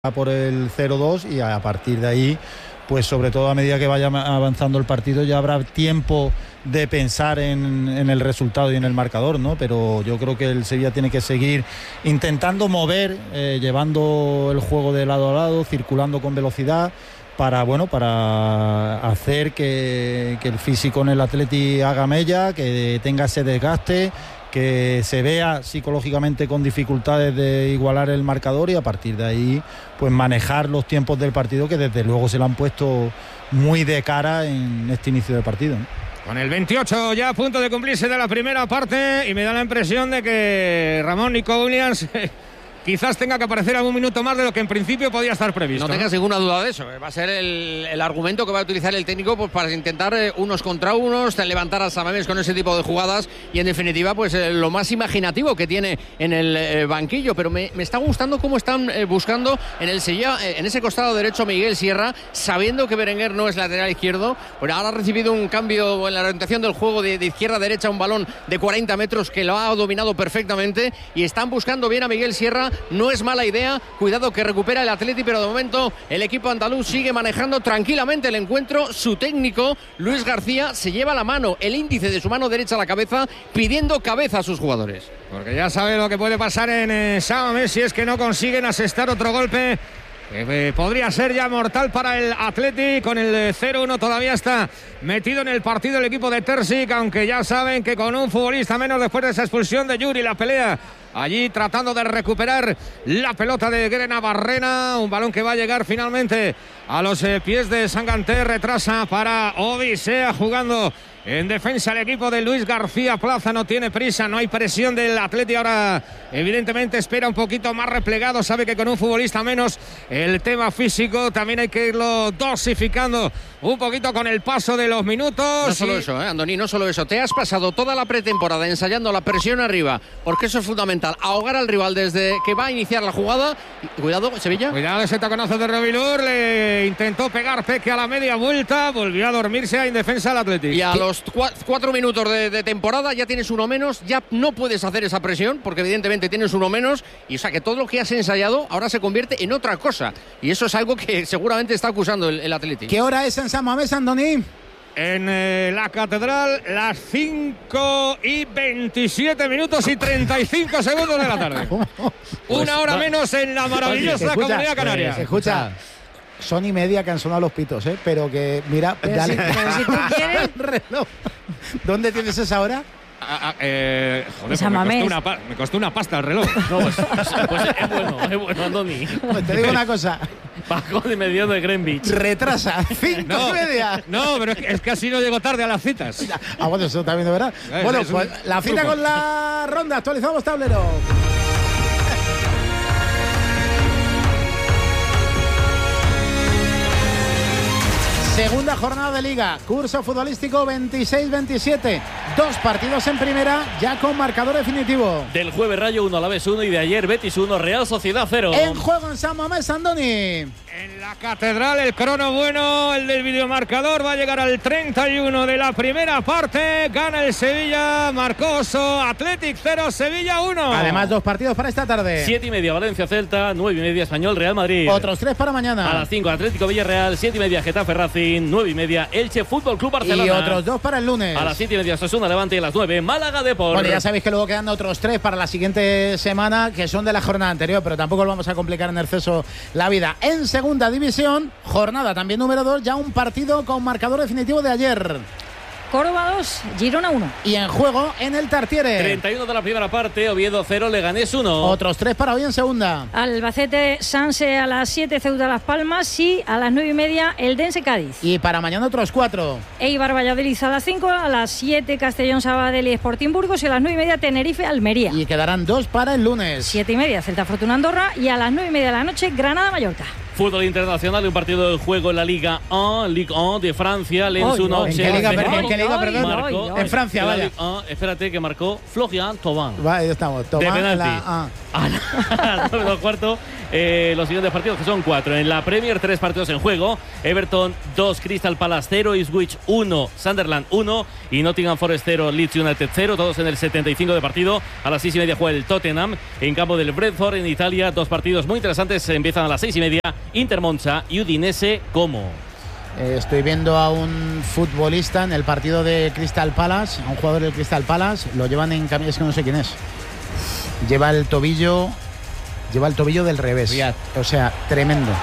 por el 0-2 y a partir de ahí, pues sobre todo a medida que vaya avanzando el partido ya habrá tiempo de pensar en el resultado y en el marcador, ¿no? Pero yo creo que el Sevilla tiene que seguir intentando mover, llevando el juego de lado a lado, circulando con velocidad para hacer que el físico en el Atleti haga mella, que tenga ese desgaste, que se vea psicológicamente con dificultades de igualar el marcador y a partir de ahí pues manejar los tiempos del partido, que desde luego se le han puesto muy de cara en este inicio de partido, ¿no? Con el 28 ya a punto de cumplirse de la primera parte y me da la impresión de que Ramón Nico Williams quizás tenga que aparecer algún minuto más de lo que en principio podía estar previsto. No tengas ninguna duda de eso. Va a ser el argumento que va a utilizar el técnico pues, para intentar unos contra unos, levantar a San Mamés con ese tipo de jugadas y en definitiva pues lo más imaginativo que tiene en el banquillo. Pero me está gustando cómo están buscando en el Sevilla, en ese costado derecho Miguel Sierra, sabiendo que Berenguer no es lateral izquierdo. Bueno, ahora ha recibido un cambio en la orientación del juego de izquierda a derecha, un balón de 40 metros que lo ha dominado perfectamente y están buscando bien a Miguel Sierra. No es mala idea, cuidado que recupera el Atleti, pero de momento el equipo andaluz sigue manejando tranquilamente el encuentro. Su técnico, Luis García, se lleva la mano, el índice de su mano derecha a la cabeza, pidiendo cabeza a sus jugadores. Porque ya sabe lo que puede pasar en San Mamés si es que no consiguen asestar otro golpe que podría ser ya mortal para el Atleti. Con el 0-1 todavía está metido en el partido el equipo de Terzic, aunque ya saben que con un futbolista menos después de esa expulsión de Yuri, la pelea allí tratando de recuperar la pelota de Grena Barrena, un balón que va a llegar finalmente a los pies de Sanganté, retrasa para Odisea jugando en defensa el equipo de Luis García Plaza, no tiene prisa, no hay presión del Atleti, ahora evidentemente espera un poquito más replegado, sabe que con un futbolista menos el tema físico también hay que irlo dosificando un poquito con el paso de los minutos. No solo eso, Andoni, no solo eso, te has pasado toda la pretemporada ensayando la presión arriba, porque eso es fundamental, ahogar al rival desde que va a iniciar la jugada. Cuidado, Sevilla. Cuidado ese taconazo de Revilur, le intentó pegar Peque a la media vuelta, volvió a dormirse en defensa del Atleti. Y a los 4 minutos de temporada ya tienes uno menos, ya no puedes hacer esa presión porque evidentemente tienes uno menos y o sea que todo lo que has ensayado ahora se convierte en otra cosa y eso es algo que seguramente está acusando el Atleti. ¿Qué hora es en San Mamés, Andoni? En la Catedral, las 5:27 minutos y 35 segundos de la tarde. Una hora menos en la maravillosa Comunidad Canaria. Escucha. Son y media que han sonado los pitos, pero que mira, dale. Si tú quieres. Reloj. ¿Dónde tienes esa hora? Joder, pues me costó una pasta el reloj. No, pues es bueno, Andoni. Pues te digo una cosa. Bajo de medio de Greenwich. Retrasa, 5:30. No, pero es que así no llego tarde a las citas. Bueno, eso también de verdad. Bueno, pues la cita con la ronda, actualizamos tablero. Segunda jornada de Liga, curso futbolístico 26-27. 2 partidos en primera, ya con marcador definitivo. Del jueves Rayo 1, Alavés 1 y de ayer Betis 1, Real Sociedad 0. En juego en San Mamés, Andoni. En la Catedral, el crono bueno, el del videomarcador, va a llegar al 31 de la primera parte. Gana el Sevilla, Marcoso, Athletic 0, Sevilla 1. Además, 2 partidos para esta tarde. 7:30 Valencia Celta, 9:30 Español Real Madrid. Otros 3 para mañana. A las 5 Atlético Villarreal, 7:30 Getafe Racing, 9:30 Elche Fútbol Club Barcelona. Y otros 2 para el lunes. A las 7:30 Osasuna Levante y a las 9 Málaga Depor. Bueno, ya sabéis que luego quedan otros 3 para la siguiente semana, que son de la jornada anterior, pero tampoco lo vamos a complicar en exceso la vida. En segunda división, jornada también número 2, ya un partido con marcador definitivo de ayer. Córdoba 2, Girona 1. Y en juego en el Tartiere. 31 de la primera parte, Oviedo 0, Leganés 1. Otros 3 para hoy en segunda. Albacete Sanse a las 7, Ceuta Las Palmas y a las 9:30 Eldense Cádiz. Y para mañana otros 4. Eibar Valladolid a las 5, a las 7 Castellón Sabadell y Sporting Burgos y a las 9:30 Tenerife Almería. Y quedarán 2 para el lunes. 7:30 Celta Fortuna Andorra y a las 9:30 de la noche Granada Mallorca. Fútbol internacional, un partido de juego en la Liga 1 de Francia. Lens 1. ¿En qué liga, perdón? Marcó, en Francia, vaya. Espérate, que marcó Florian Thauvin. Va, ahí estamos. De penalti. A las 9:15. Los siguientes partidos, que son 4. En la Premier, 3 partidos en juego. Everton 2, Crystal Palace 0, Ipswich 1, Sunderland 1 y Nottingham Forest 0, Leeds United 0. Todos en el 75 de partido. A las 6:30 juega el Tottenham en campo del Brentford en Italia. 2 partidos muy interesantes. Empiezan a las 6:30. Inter Monza y Udinese Como. Estoy viendo a un futbolista en el partido de Crystal Palace, a un jugador del Crystal Palace. Lo llevan en camilla, es que no sé quién es. Lleva el tobillo del revés. O sea, tremendo.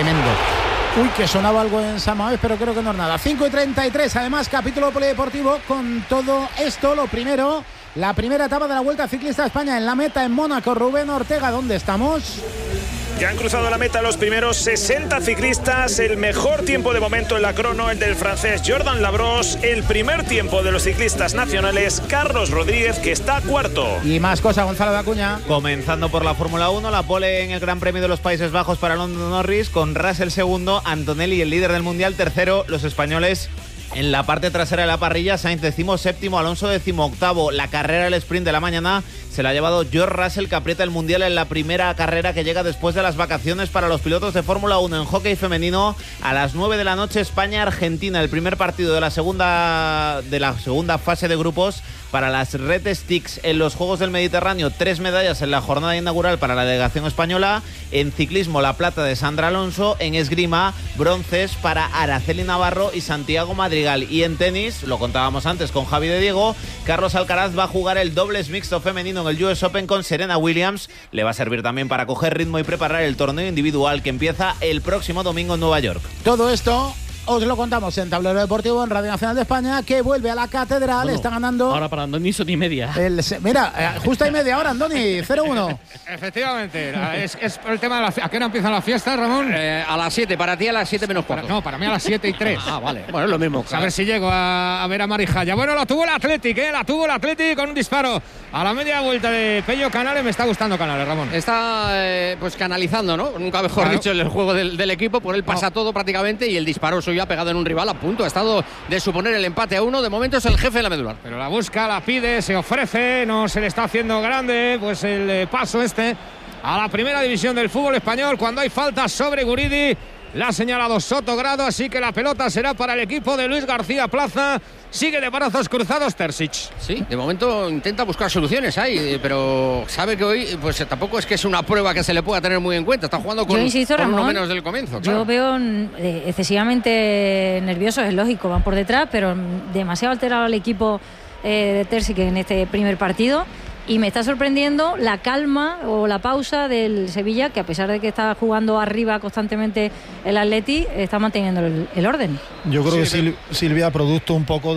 Uy, que sonaba algo en San Mamés, pero creo que no es nada. 5:33, además, capítulo polideportivo con todo esto. Lo primero, la primera etapa de la Vuelta Ciclista a España en la meta en Mónaco. Rubén Ortega, ¿dónde estamos? Ya han cruzado la meta los primeros 60 ciclistas. El mejor tiempo de momento en la crono, el del francés Jordan Labros. El primer tiempo de los ciclistas nacionales, Carlos Rodríguez, que está cuarto. Y más cosas, Gonzalo de Acuña. Comenzando por la Fórmula 1, la pole en el Gran Premio de los Países Bajos para Lando Norris, con Russell segundo, Antonelli el líder del Mundial tercero, los españoles en la parte trasera de la parrilla, Sainz 17º, Alonso 18º. La carrera del sprint de la mañana se la ha llevado George Russell, que aprieta el Mundial en la primera carrera que llega después de las vacaciones para los pilotos de Fórmula 1. En hockey femenino, a las 9 de la noche, España-Argentina, el primer partido de la segunda fase de grupos para las Red Sticks en los Juegos del Mediterráneo. 3 medallas en la jornada inaugural para la delegación española. En ciclismo, la plata de Sandra Alonso. En esgrima, bronces para Araceli Navarro y Santiago Madrigal. Y en tenis, lo contábamos antes con Javi de Diego, Carlos Alcaraz va a jugar el dobles mixto femenino en el US Open con Serena Williams. Le va a servir también para coger ritmo y preparar el torneo individual que empieza el próximo domingo en Nueva York. Todo esto os lo contamos en Tablero Deportivo, en Radio Nacional de España, que vuelve a la Catedral. Está ganando. Ahora para Andoni son y media. Mira, justo hay media hora, Andoni, 0-1. Efectivamente, es por el tema de ¿a qué hora empiezan las fiestas, Ramón? A las 7, para ti a las 7 menos 4. No, para mí a las 7:03. Vale. Bueno, es lo mismo. A ver si llego a ver a Marijaya. Bueno, la tuvo el Athletic, con un disparo a la media vuelta de Pello Canales. Me está gustando Canales, Ramón. Está pues canalizando, ¿no? Nunca mejor dicho, el juego del equipo. Por él pasa todo prácticamente y el disparo suyo ha pegado en un rival a punto. Ha estado de suponer el empate a 1. De momento es el jefe de la medular. Pero la busca, la pide, se ofrece. No se le está haciendo grande pues el paso a la primera división del fútbol español. Cuando hay falta sobre Guridi, la ha señalado Sotogrado, así que la pelota será para el equipo de Luis García Plaza. Sigue de brazos cruzados Terzic. Sí, de momento intenta buscar soluciones ahí, pero sabe que hoy pues tampoco es que es una prueba que se le pueda tener muy en cuenta. Está jugando con Ramón, uno menos del comienzo. Yo veo excesivamente nerviosos, es lógico, van por detrás, pero demasiado alterado al equipo de Terzic en este primer partido. Y me está sorprendiendo la calma o la pausa del Sevilla, que a pesar de que está jugando arriba constantemente el Atleti, está manteniendo el orden. Yo creo que Silvia, producto un poco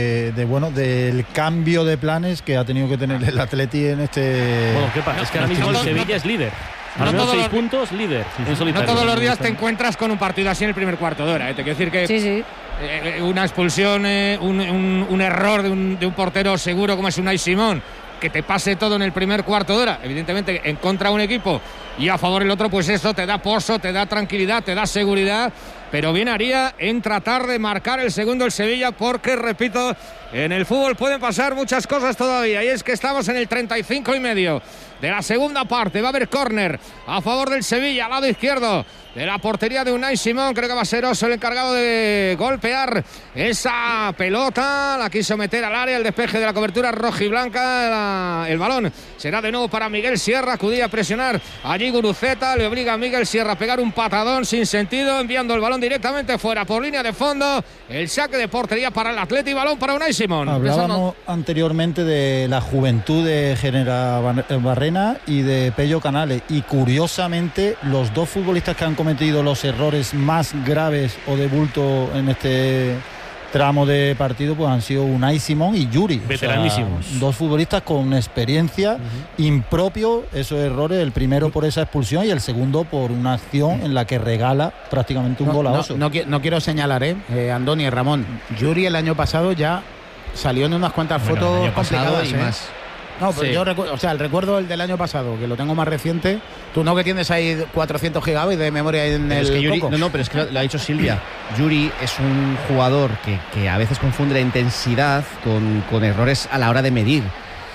del cambio de planes que ha tenido que tener el Atleti en este. Bueno, ¿qué pasa? Es que ahora mismo el Sevilla es líder. No todos 6 puntos, líder. No todos los días te encuentras con un partido así en el primer cuarto de hora. Te quiero decir que sí. Una expulsión, un error de un portero seguro como es Unai Simón, que te pase todo en el primer cuarto de hora, evidentemente en contra de un equipo y a favor del otro, pues eso te da pozo, te da tranquilidad, te da seguridad, pero bien haría en tratar de marcar el segundo el Sevilla, porque repito, en el fútbol pueden pasar muchas cosas todavía, y es que estamos en el 35,5 de la segunda parte. Va a haber córner a favor del Sevilla, al lado izquierdo de la portería de Unai Simón. Creo que va a ser Oso el encargado de golpear esa pelota. La quiso meter al área, el despeje de la cobertura rojiblanca. El balón será de nuevo para Miguel Sierra. Acudía a presionar allí Guruceta. Le obliga a Miguel Sierra a pegar un patadón sin sentido, enviando el balón directamente fuera por línea de fondo. El saque de portería para el Atleti y balón para Unai Simón. Hablábamos anteriormente de la juventud de Genera Barrena y de Pello Canales, y curiosamente los dos futbolistas que han cometido los errores más graves o de bulto en este tramo de partido pues han sido Unai Simón y Yuri, veteranísimos, dos futbolistas con experiencia, impropio esos errores, el primero por esa expulsión y el segundo por una acción en la que regala prácticamente un gol a Oso. No quiero señalar, Andoni y Ramón, Yuri el año pasado ya salió en unas cuantas fotos complicadas y más. No, pero Sí. yo recuerdo, o sea, el recuerdo del año pasado, que lo tengo más reciente. Tú no, que tienes ahí 400 gigabytes de memoria en Pero el es que Yuri, coco. no, pero es que lo ha dicho Silvia. Yuri es un jugador que a veces confunde la intensidad con errores a la hora de medir.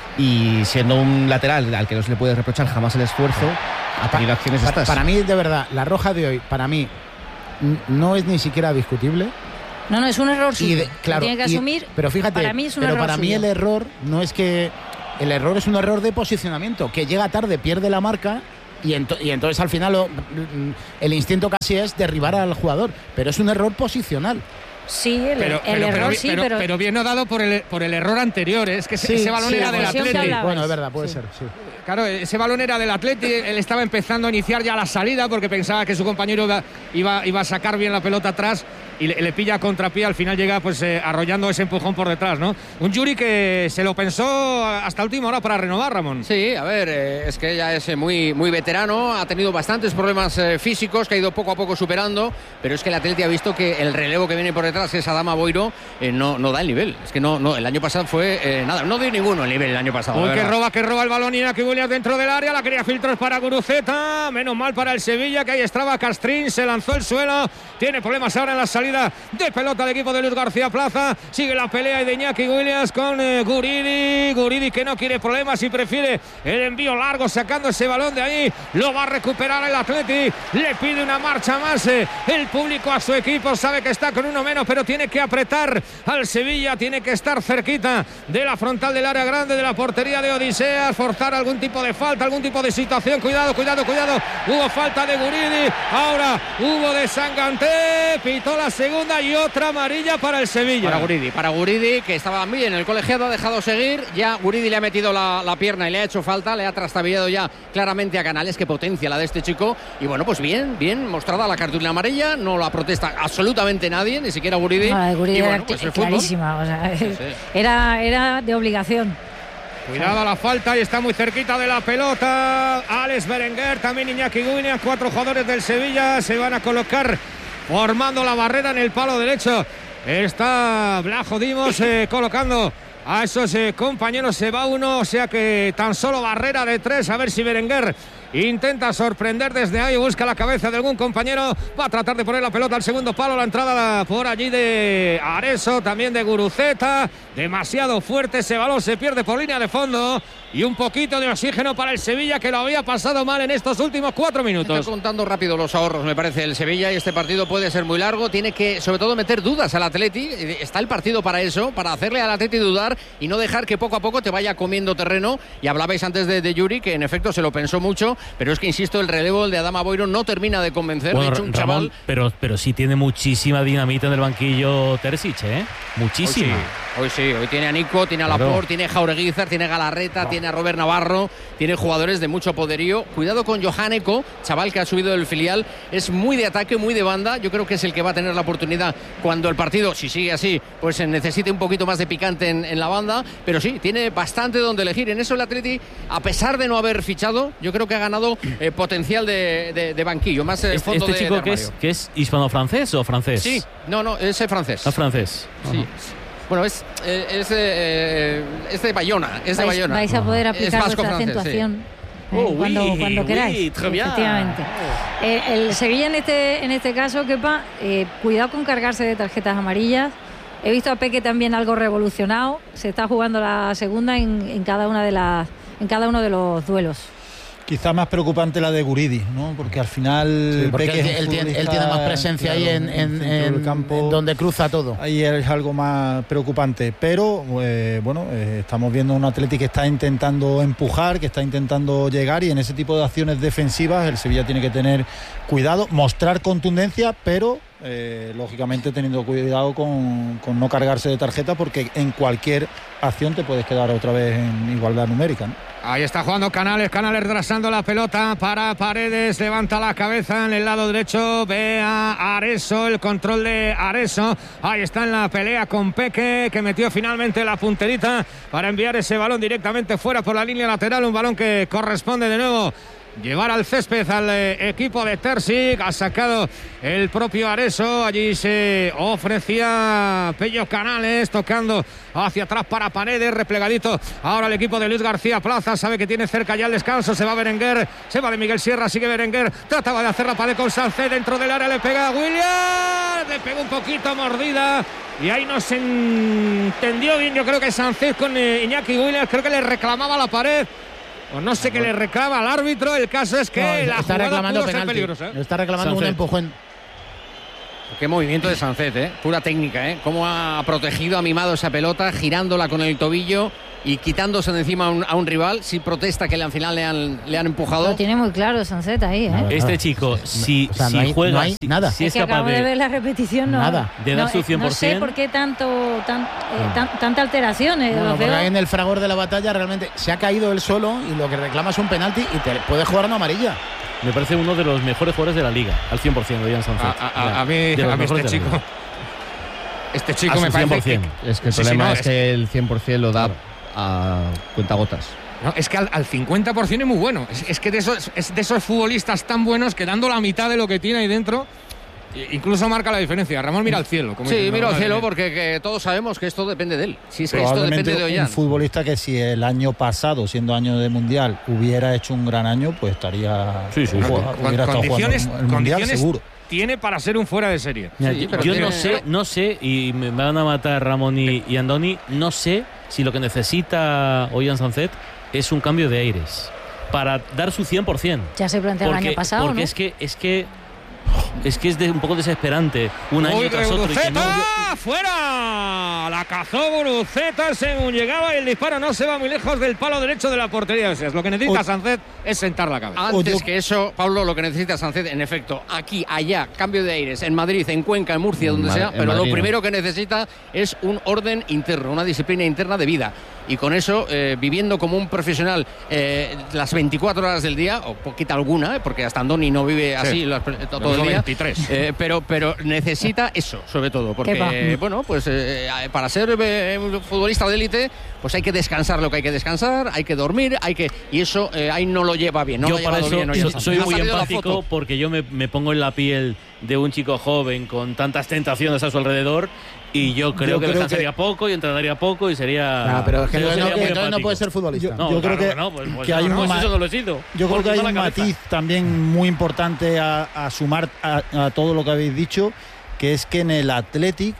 Y siendo un lateral al que no se le puede reprochar jamás el esfuerzo, ha tenido acciones de estas. Para mí, de verdad, la roja de hoy, para mí, no es ni siquiera discutible. No, es un error Y suyo. claro, Tiene que asumir. pero fíjate, para mí es un pero error para mí suyo. el error no es que el error es un error de posicionamiento, que llega tarde, pierde la marca y entonces al final el instinto casi es derribar al jugador, pero es un error posicional. Sí, el error sí, pero bien no dado por el error anterior. Es que ese balón era del ocasión que Atleti. hablabais. Bueno, es verdad, puede ser, sí. Claro, ese balón era del Atleti. Él estaba empezando a iniciar ya la salida porque pensaba que su compañero iba a sacar bien la pelota atrás y le pilla a contrapié. Al final llega pues arrollando ese empujón por detrás, ¿no? Un Yuri que se lo pensó hasta última hora para renovar, Ramón. Sí, a ver, es que ya es muy, muy veterano, ha tenido bastantes problemas físicos que ha ido poco a poco superando, pero es que el Atleti ha visto que el relevo que viene por detrás, que es Adama Boiro, no da el nivel. Es que no, el año pasado fue nada, no dio ninguno el nivel el año pasado. Uy, que roba el balón Iñaki Williams dentro del área, la quería filtros para Guruceta, menos mal para el Sevilla, que ahí estaba Castrín, se lanzó al suelo, tiene problemas ahora en la salida de pelota del equipo de Luis García Plaza, sigue la pelea de Iñaki Williams con Guridi que no quiere problemas y prefiere el envío largo sacando ese balón de ahí, lo va a recuperar el Atleti, le pide una marcha más el público a su equipo, sabe que está con uno menos, pero tiene que apretar al Sevilla, tiene que estar cerquita de la frontal del área grande de la portería de Odiseas, forzar algún tipo de falta, algún tipo de situación, cuidado, hubo falta de Guridi, ahora hubo de Sanganté, pitó la segunda y otra amarilla para el Sevilla. Para Guridi, que estaba bien, el colegiado ha dejado seguir, ya Guridi le ha metido la pierna y le ha hecho falta, le ha trastabillado ya claramente a Canales, que potencia la de este chico, y bueno, pues bien mostrada la cartulina amarilla, no la protesta absolutamente nadie, ni siquiera Guridi. No, Guridi y bueno, era pues el fútbol. clarísima, o sea, Sí. era de obligación. Cuidado a la falta y está muy cerquita de la pelota Alex Berenguer, también Iñaki Williams, 4 jugadores del Sevilla se van a colocar formando la barrera en el palo derecho. Está Blajo Dimos colocando a esos compañeros, se va uno, o sea que tan solo barrera de 3, a ver si Berenguer intenta sorprender desde ahí, busca la cabeza de algún compañero, va a tratar de poner la pelota al segundo palo, la entrada por allí de Areso, también de Guruceta, demasiado fuerte ese balón, se pierde por línea de fondo y un poquito de oxígeno para el Sevilla, que lo había pasado mal en estos últimos 4 minutos. Está contando rápido los ahorros, me parece, el Sevilla, y este partido puede ser muy largo, tiene que sobre todo meter dudas al Atleti, está el partido para eso, para hacerle al Atleti dudar y no dejar que poco a poco te vaya comiendo terreno, y hablabais antes de Yuri, que en efecto se lo pensó mucho, pero es que insisto, el relevo, el de Adama Boiro, no termina de convencer. Bueno, de hecho, un Ramón, chaval. pero sí tiene muchísima dinamita en el banquillo Terzic, ¿eh? Muchísima. Hoy tiene a Nico, tiene a Claro. Laporte, tiene a Jaureguizar, tiene a Galarreta, tiene a Robert Navarro, tiene jugadores de mucho poderío. Cuidado con Johaneko, chaval que ha subido del filial, es muy de ataque, muy de banda. Yo creo que es el que va a tener la oportunidad cuando el partido, si sigue así, pues necesite un poquito más de picante en la banda. Pero sí, tiene bastante donde elegir. En eso el Atleti, a pesar de no haber fichado, yo creo que ha ganado potencial de banquillo, más fondo ¿Este de chico armario. que es hispano-francés o francés? Sí, no, es francés. Es francés. Sí. Bueno, es de Bayona, Vais a poder Es aplicar vasco vuestra francés, acentuación oui, cuando queráis. très bien. Efectivamente. El Sevilla en este caso, Kepa, cuidado con cargarse de tarjetas amarillas. He visto a Peque también algo revolucionado. Se está jugando la segunda en cada uno de los duelos. Quizá más preocupante la de Guridi, ¿no? Porque al final Sí, porque Peque es un él tiene futbolista, más presencia claro, ahí en el centro del campo, en donde cruza todo. Ahí es algo más preocupante, pero estamos viendo un Atleti que está intentando empujar, que está intentando llegar, y en ese tipo de acciones defensivas el Sevilla tiene que tener cuidado, mostrar contundencia, pero lógicamente teniendo cuidado con no cargarse de tarjeta, porque en cualquier acción te puedes quedar otra vez en igualdad numérica, ¿no? Ahí está jugando Canales retrasando la pelota para Paredes, levanta la cabeza en el lado derecho, ve a Areso, el control de Areso, ahí está en la pelea con Peque, que metió finalmente la punterita para enviar ese balón directamente fuera por la línea lateral, un balón que corresponde de nuevo llevar al césped al equipo de Terzic. Ha sacado el propio Areso. Allí se ofrecía Pello Canales tocando hacia atrás para Paredes, replegadito ahora el equipo de Luis García Plaza. Sabe que tiene cerca ya el descanso. Se va Berenguer, se va de Miguel Sierra, sigue Berenguer, trataba de hacer la pared con Sancet dentro del área, le pega a Williams, le pega un poquito mordida y ahí no se entendió bien, yo creo que Sancet con Iñaki Williams, creo que le reclamaba la pared o no sé qué le reclama al árbitro. El caso es que la está jugada reclamando pudo ser penalti. peligrosa. Está reclamando Sancet. un empujón. Qué movimiento de Sancet, pura técnica, cómo ha protegido, ha mimado esa pelota, girándola con el tobillo y quitándose de encima a un rival. Si protesta que al final le han empujado. Lo tiene muy claro Sancet ahí, ¿eh? Este chico, si juega, no hay nada. si es es que capaz acabo de ver la repetición, no, Nada. de dar su 100%. No sé por qué tanta alteración. Bueno, Los porque veo- ahí en el fragor de la batalla realmente se ha caído él solo y lo que reclama es un penalti y te puede jugar una amarilla. Me parece uno de los mejores jugadores de la liga, al 100%, Ollán Sancet. A mí este chico me parece que, Es que el Sí, problema no, es que el 100% lo da a cuentagotas. no, es que al 50% es muy bueno. Es que es de esos futbolistas tan buenos que dando la mitad de lo que tiene ahí dentro, incluso marca la diferencia. Ramón mira al cielo. Como Sí, diciendo, mira al madre cielo mía. porque que todos sabemos que esto depende de él. Si es que esto Probablemente depende de Ollán. un futbolista que si el año pasado, siendo año de Mundial, hubiera hecho un gran año, pues estaría Sí, sí, sí. hubiera estado jugando el Mundial seguro. Tiene para ser un fuera de serie. Sí, pero Yo tiene- no sé, y me van a matar Ramón y Andoni, no sé si lo que necesita Ollán Sancet es un cambio de aires para dar su 100%. Ya se planteó el año pasado, porque ¿no? es que es de un poco desesperante un año Uy, tras otro y que no. Guruceta, ¡fuera! La cazó Guruceta según llegaba y el disparo no se va muy lejos del palo derecho de la portería. O sea, lo que necesita Sancet es sentar la cabeza. Antes que eso, Pablo, lo que necesita Sancet, en efecto, aquí, allá, cambio de aires, en Madrid, en Cuenca, en Murcia, donde sea, pero lo primero que necesita es un orden interno, una disciplina interna de vida. Y con eso, viviendo como un profesional las 24 horas del día, o poquita alguna, porque hasta Andoni no vive así todo el día. 23. Pero necesita eso, sobre todo, Qué va. porque, bueno, pues para ser un futbolista de élite, pues hay que descansar lo que hay que descansar, hay que dormir, y eso ahí no lo lleva bien. No Yo lo ha para llevado eso bien, Ollán. soy Ha muy salido la empático foto. porque yo me pongo en la piel de un chico joven con tantas tentaciones a su alrededor y yo creo que descansaría poco y entrenaría poco y sería. Pero es que yo sería muy entonces no empático. puede ser futbolista. Yo creo que- pues que hay un pues ma- eso no lo he sido. Yo creo Por que hay toda un la cabeza. matiz también muy importante a sumar a todo lo que habéis dicho, que es que en el Athletic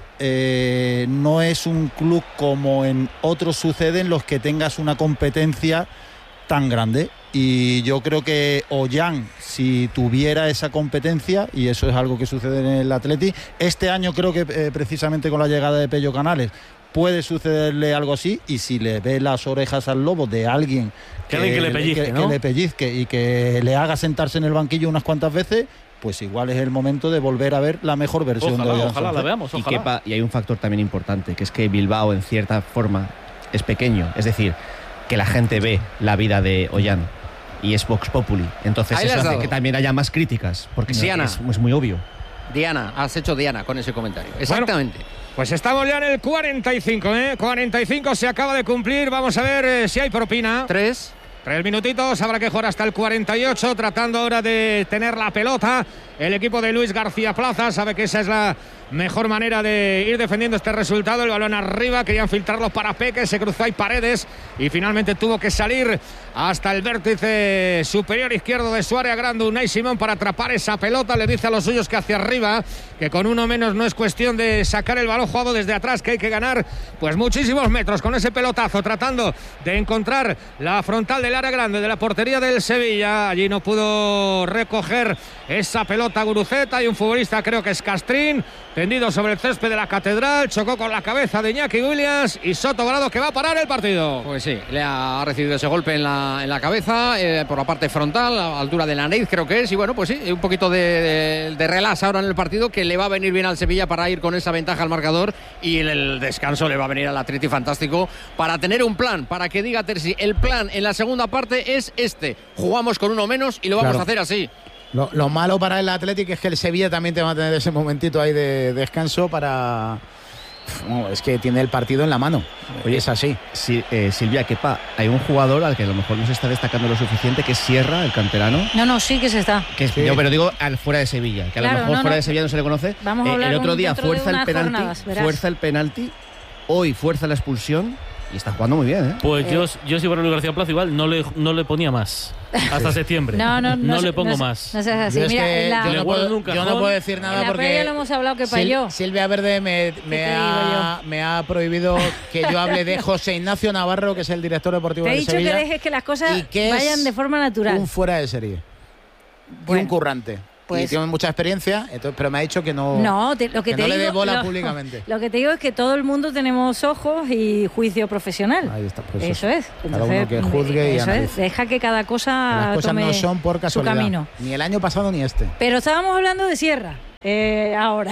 no es un club como en otros sucede en los que tengas una competencia tan grande. Y yo creo que Ollán, si tuviera esa competencia, y eso es algo que sucede en el Athletic, este año creo que precisamente con la llegada de Pello Canales puede sucederle algo así, y si le ve las orejas al lobo de alguien Que le pellizque, ¿no? que le pellizque y que le haga sentarse en el banquillo unas cuantas veces, pues igual es el momento de volver a ver la mejor versión de Ollán Ojalá la Sancet. veamos, ojalá. Y hay un factor también importante, que es que Bilbao en cierta forma es pequeño, es decir, que la gente ve la vida de Ollán y es Vox Populi, entonces Ahí le eso has hace dado. que también haya más críticas, porque Diana. es muy obvio. Diana, has hecho Diana con ese comentario. Exactamente. Pues estamos ya en el 45, 45 se acaba de cumplir. Vamos a ver si hay propina. 3 minutitos, habrá que jugar hasta el 48, tratando ahora de tener la pelota. El equipo de Luis García Plaza sabe que esa es la mejor manera de ir defendiendo este resultado. El balón arriba, querían filtrarlo para Peque, se cruzó ahí Paredes y finalmente tuvo que salir hasta el vértice superior izquierdo de su área grande Unai Simón para atrapar esa pelota. Le dice a los suyos que hacia arriba, que con uno menos no es cuestión de sacar el balón jugado desde atrás, que hay que ganar pues muchísimos metros con ese pelotazo, tratando de encontrar la frontal del área grande de la portería del Sevilla. Allí no pudo recoger esa pelota Guruceta, y un futbolista, creo que es Castrín, tendido sobre el césped de la Catedral, chocó con la cabeza de Iñaki Williams y Soto Grado, que va a parar el partido. Pues sí, le ha recibido ese golpe en la cabeza, por la parte frontal, a la altura de la nariz creo que es, y bueno, pues sí, un poquito de relax ahora en el partido, que le va a venir bien al Sevilla para ir con esa ventaja al marcador, y en el descanso le va a venir al Atleti fantástico para tener un plan, para que diga Terzi, el plan en la segunda parte es este, jugamos con uno menos y lo vamos a hacer así. Lo malo para el Athletic es que el Sevilla también te va a tener ese momentito ahí de descanso para No, es que tiene el partido en la mano. Oye, es así. Silvia, Kepa, hay un jugador al que a lo mejor no se está destacando lo suficiente, que es Sierra, el canterano. No, sí que se está. Sí. Yo, pero digo fuera de Sevilla, que claro, a lo mejor fuera de Sevilla no se le conoce. Vamos a hablar el otro día fuerza el penalti, hoy fuerza la expulsión y está jugando muy bien, ¿eh? Pues yo si fuera Luis García Plaza igual no le ponía más. Hasta septiembre. No le pongo más. No seas así. Mira, yo no puedo decir nada porque ya lo hemos hablado que yo. Silvia Verde me ha prohibido que yo hable de José Ignacio Navarro, que es el director deportivo de Sevilla. Te he dicho que dejes que las cosas vayan de forma natural. Un fuera de serie. Bueno, y un currante. Pues, y tiene mucha experiencia, entonces, pero me ha dicho que no, lo que no le dé bola públicamente. Lo que te digo es que todo el mundo tenemos ojos y juicio profesional. Ahí está, pues eso es. Cada uno que juzgue y analice. Deja que cada cosa las cosas tome no son por casualidad, su camino. Ni el año pasado ni este. Pero estábamos hablando de Sierra. Ahora.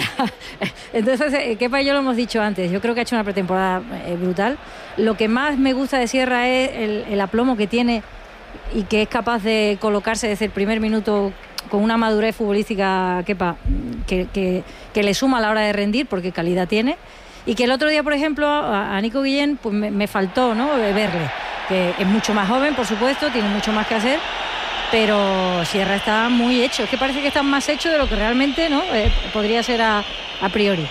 Entonces, Kepa y yo lo hemos dicho antes. Yo creo que ha hecho una pretemporada brutal. Lo que más me gusta de Sierra es el aplomo que tiene y que es capaz de colocarse desde el primer minuto con una madurez futbolística, Kepa, que le suma a la hora de rendir, porque calidad tiene. Y que el otro día, por ejemplo, a Nico Guillén pues me faltó, ¿no?, verle, que es mucho más joven, por supuesto, tiene mucho más que hacer, pero Sierra está muy hecho. Es que parece que está más hecho de lo que realmente, ¿no?, podría ser a priori.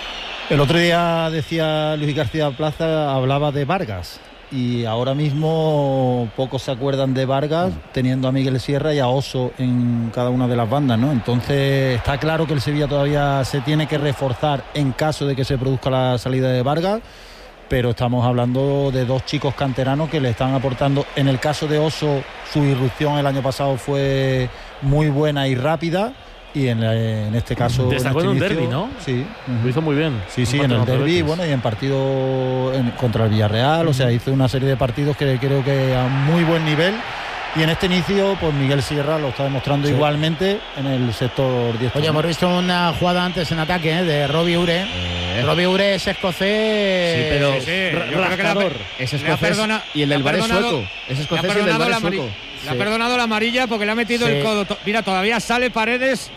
El otro día decía Luis García Plaza, hablaba de Vargas. Y ahora mismo pocos se acuerdan de Vargas teniendo a Miguel Sierra y a Oso en cada una de las bandas, ¿no? Entonces está claro que el Sevilla todavía se tiene que reforzar en caso de que se produzca la salida de Vargas, pero estamos hablando de dos chicos canteranos que le están aportando. En el caso de Oso, su irrupción el año pasado fue muy buena y rápida. Y en este caso destacó en un derbi, ¿no? Sí, lo hizo muy bien. Sí, en el derbi, bueno, y en partido contra el Villarreal, o sea, hizo una serie de partidos que creo que a muy buen nivel. Y en este inicio, pues Miguel Sierra lo está demostrando igualmente en el sector 10. Oye, hemos visto una jugada antes en ataque de Robbie Ure. Robbie Ure es escocés. Sí, pero rascador. Es escocés y el del bar es sueco. Es escocés y el del bar es sueco. Le ha perdonado la amarilla porque le ha metido el codo. Mira, todavía sale Paredes,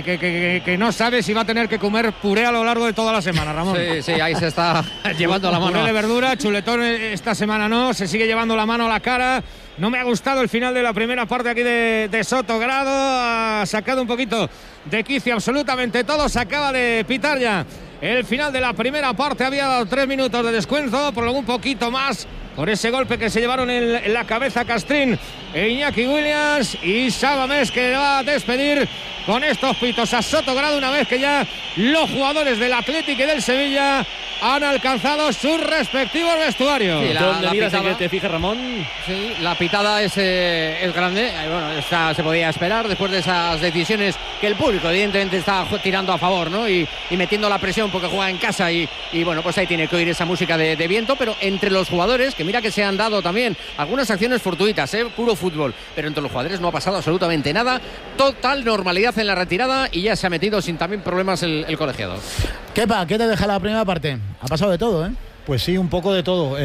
que no sabe si va a tener que comer puré a lo largo de toda la semana, Ramón. Sí, ahí se está llevando la mano. Puré de verdura, chuletón esta semana no, se sigue llevando la mano a la cara. No me ha gustado el final de la primera parte aquí de Sotogrado. Ha sacado un poquito de quicio absolutamente todo. Se acaba de pitar ya el final de la primera parte. Había dado 3 minutos de descuento, por lo un poquito más, por ese golpe que se llevaron en la cabeza Castrín e Iñaki Williams, y Sabamés, que va a despedir con estos pitos a Sotogrado una vez que ya los jugadores del Atlético y del Sevilla han alcanzado sus respectivos vestuarios. Sí, ¿dónde miras en que te fijas, Ramón? Sí, la pitada es grande. Bueno, se podía esperar después de esas decisiones que el público evidentemente está tirando a favor, ¿no? Y metiendo la presión porque juega en casa y bueno, pues ahí tiene que oír esa música de viento, pero entre los jugadores, que mira que se han dado también algunas acciones fortuitas, puro fútbol, pero entre los jugadores no ha pasado absolutamente nada. Total normalidad en la retirada y ya se ha metido sin también problemas el colegiado. Kepa, ¿qué te deja la primera parte? Ha pasado de todo, ¿eh? Pues sí, un poco de todo.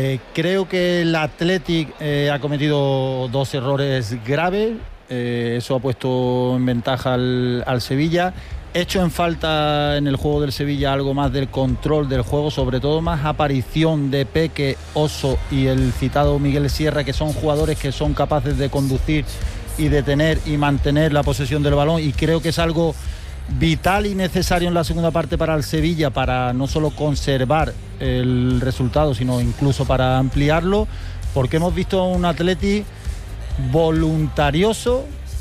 Creo que el Athletic ha cometido 2 errores graves. Eso ha puesto en ventaja al Sevilla. Hecho en falta en el juego del Sevilla algo más del control del juego, sobre todo más aparición de Peque, Oso y el citado Miguel Sierra, que son jugadores que son capaces de conducir y de tener y mantener la posesión del balón, y creo que es algo vital y necesario en la segunda parte para el Sevilla, para no solo conservar el resultado, sino incluso para ampliarlo, porque hemos visto un Atleti voluntarioso.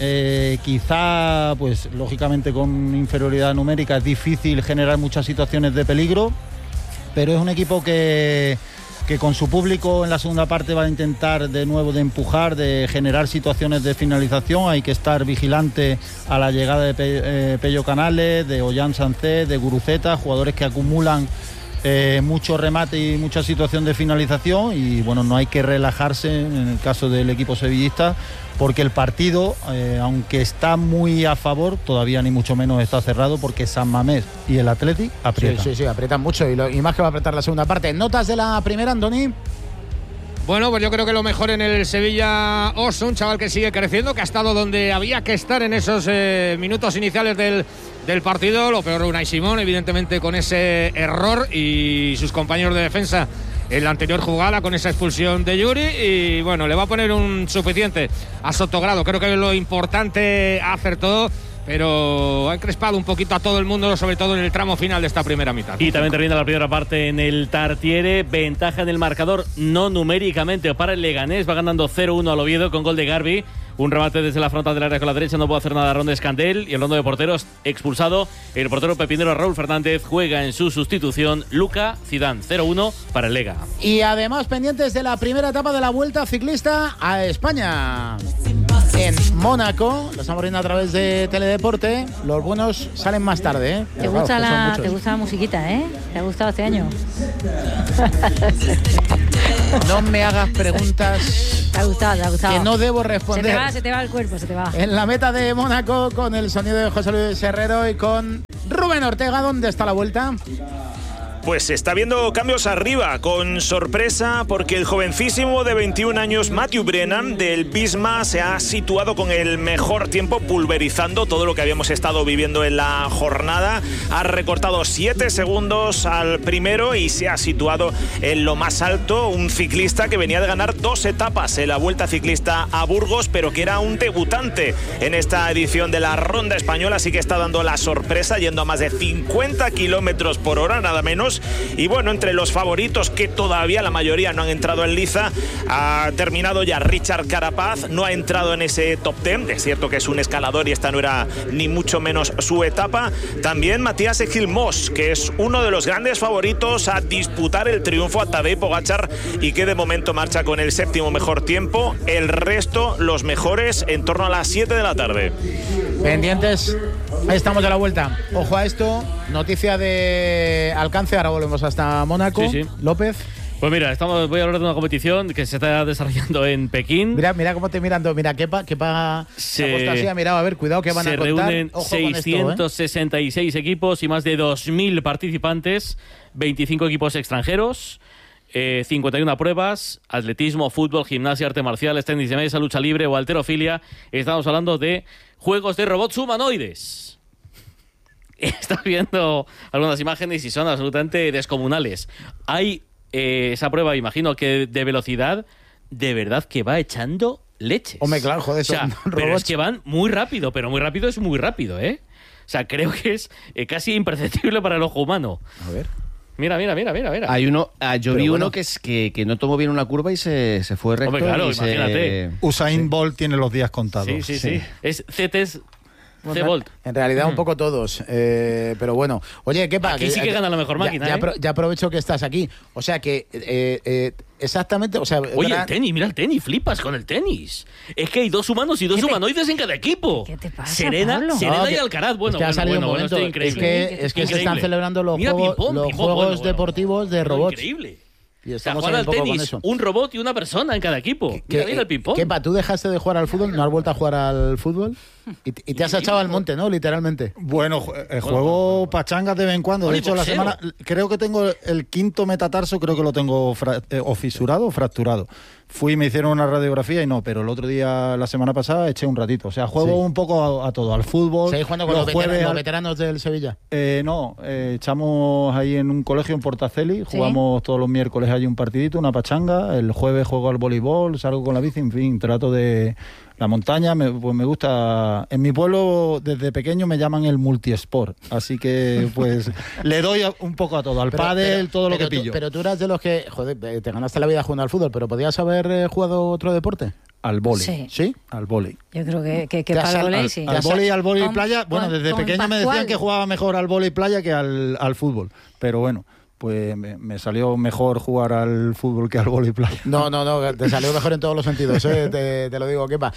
Quizá, pues lógicamente con inferioridad numérica es difícil generar muchas situaciones de peligro, pero es un equipo que con su público en la segunda parte va a intentar de nuevo de empujar, de generar situaciones de finalización. Hay que estar vigilante a la llegada de Pello Canales, de Ollán Sancet, de Guruceta, jugadores que acumulan mucho remate y mucha situación de finalización, y bueno, no hay que relajarse en el caso del equipo sevillista, porque el partido, aunque está muy a favor, todavía ni mucho menos está cerrado, porque San Mamés y el Athletic aprietan. Sí, aprietan mucho, y más que va a apretar la segunda parte. ¿Notas de la primera, Andoni? Bueno, pues yo creo que lo mejor en el Sevilla Oso, un chaval que sigue creciendo, que ha estado donde había que estar en esos minutos iniciales del partido. Lo peor Unai Simón, evidentemente, con ese error, y sus compañeros de defensa en la anterior jugada con esa expulsión de Yuri. Y bueno, le va a poner un suficiente a Sotogrado. Creo que lo importante acertó, pero ha encrespado un poquito a todo el mundo, sobre todo en el tramo final de esta primera mitad. Y también termina la primera parte en el Tartiere. Ventaja en el marcador, no numéricamente, para el Leganés. Va ganando 0-1 al Oviedo con gol de Garbi. Un remate desde la frontal del área con la derecha, no puede hacer nada Ron Escandel. Y el rondo de porteros expulsado. El portero pepinero Raúl Fernández juega en su sustitución Luca Zidane. 0-1 para el Lega. Y además pendientes de la primera etapa de la Vuelta Ciclista a España. En Mónaco, lo estamos viendo a través de Teledeporte. Los buenos salen más tarde, ¿eh? ¿Te gusta la musiquita, eh? ¿Te ha gustado este año? No me hagas preguntas. Te ha gustado. Que no debo responder. Se te va el cuerpo, se te va. En la meta de Mónaco, con el sonido de José Luis Herrero y con Rubén Ortega. ¿Dónde está la Vuelta? Pues se está viendo cambios arriba, con sorpresa, porque el jovencísimo de 21 años Matthew Brennan del Visma se ha situado con el mejor tiempo, pulverizando todo lo que habíamos estado viviendo en la jornada. Ha recortado 7 segundos al primero y se ha situado en lo más alto. Un ciclista que venía de ganar 2 etapas en la Vuelta Ciclista a Burgos, pero que era un debutante en esta edición de la Ronda Española. Así que está dando la sorpresa, yendo a más de 50 kilómetros por hora, nada menos. Y bueno, entre los favoritos, que todavía la mayoría no han entrado en liza, ha terminado ya Richard Carapaz, no ha entrado en ese top 10. Es cierto que es un escalador y esta no era ni mucho menos su etapa. También Matías Ejil-Mos, que es uno de los grandes favoritos a disputar el triunfo a Tadej Pogačar, y que de momento marcha con el 7º mejor tiempo. El resto, los mejores, en torno a las 7 de la tarde. Pendientes, estamos de la Vuelta. Ojo a esto, noticia de alcance. Ahora volvemos hasta Mónaco. Sí. López. Pues mira, voy a hablar de una competición que se está desarrollando en Pekín. Mira cómo te mirando. Mira, Kepa se ha mirado. A ver, cuidado que van a contar. Se reúnen 666 equipos y más de 2.000 participantes, 25 equipos extranjeros, 51 pruebas: atletismo, fútbol, gimnasia, arte marciales, tenis de mesa, lucha libre o halterofilia. Estamos hablando de juegos de robots humanoides. Estás viendo algunas imágenes y son absolutamente descomunales. Hay esa prueba, imagino que de velocidad, de verdad que va echando leches. Hombre, claro, joder, o sea, pero es que van muy rápido, pero muy rápido es muy rápido, ¿eh? O sea, creo que es casi imperceptible para el ojo humano. A ver. Mira. Hay uno, yo vi uno que no tomó bien una curva y se fue recto. Hombre, claro, y imagínate. Usain Bolt tiene los días contados. Sí. Es CETES. Bolt. En realidad un poco todos, pero bueno. Oye, ¿qué pasa? Aquí sí que gana la mejor máquina. Ya aprovecho que estás aquí. O sea que exactamente, o sea, oye, el tenis, mira el tenis, flipas con el tenis. Es que hay 2 humanos y 2 humanoides en cada equipo. ¿Qué te pasa, Serena y Alcaraz. Bueno, ha salido un momento. Esto es increíble. Es que se están celebrando los juegos deportivos de robots. Increíble. Y estamos jugar al tenis, un robot y una persona en cada equipo. Mira el ping-pong. Kepa, ¿tú dejaste de jugar al fútbol? ¿No has vuelto a jugar al fútbol? Y te has echado al monte, ¿no? Literalmente. Bueno, juego pachangas de vez en cuando. De hecho, la semana creo que tengo el 5º metatarso, creo que lo tengo o fisurado o fracturado. Fui y me hicieron una radiografía y no, pero el otro día, la semana pasada, eché un ratito. O sea, juego un poco a todo, al fútbol. ¿Seguís jugando con los veteranos del Sevilla? No, echamos ahí en un colegio en Portaceli, jugamos todos los miércoles allí un partidito, una pachanga. El jueves juego al voleibol, salgo con la bici, en fin, trato de... La montaña, pues me gusta. En mi pueblo, desde pequeño, me llaman el multiesport. Así que, pues, le doy un poco a todo. Al pádel, todo lo que pillo. Pero tú eras de los que, joder, te ganaste la vida jugando al fútbol, pero ¿podías haber jugado otro deporte? Al vóley. Sí. Al vóley. Yo creo que para el vóley, sí. Al vóley playa. Bueno, desde pequeño me decían que jugaba mejor al vóley playa que al fútbol. Pero bueno, pues me salió mejor jugar al fútbol que al vóley playa. No, te salió mejor en todos los sentidos, te lo digo, Kepa.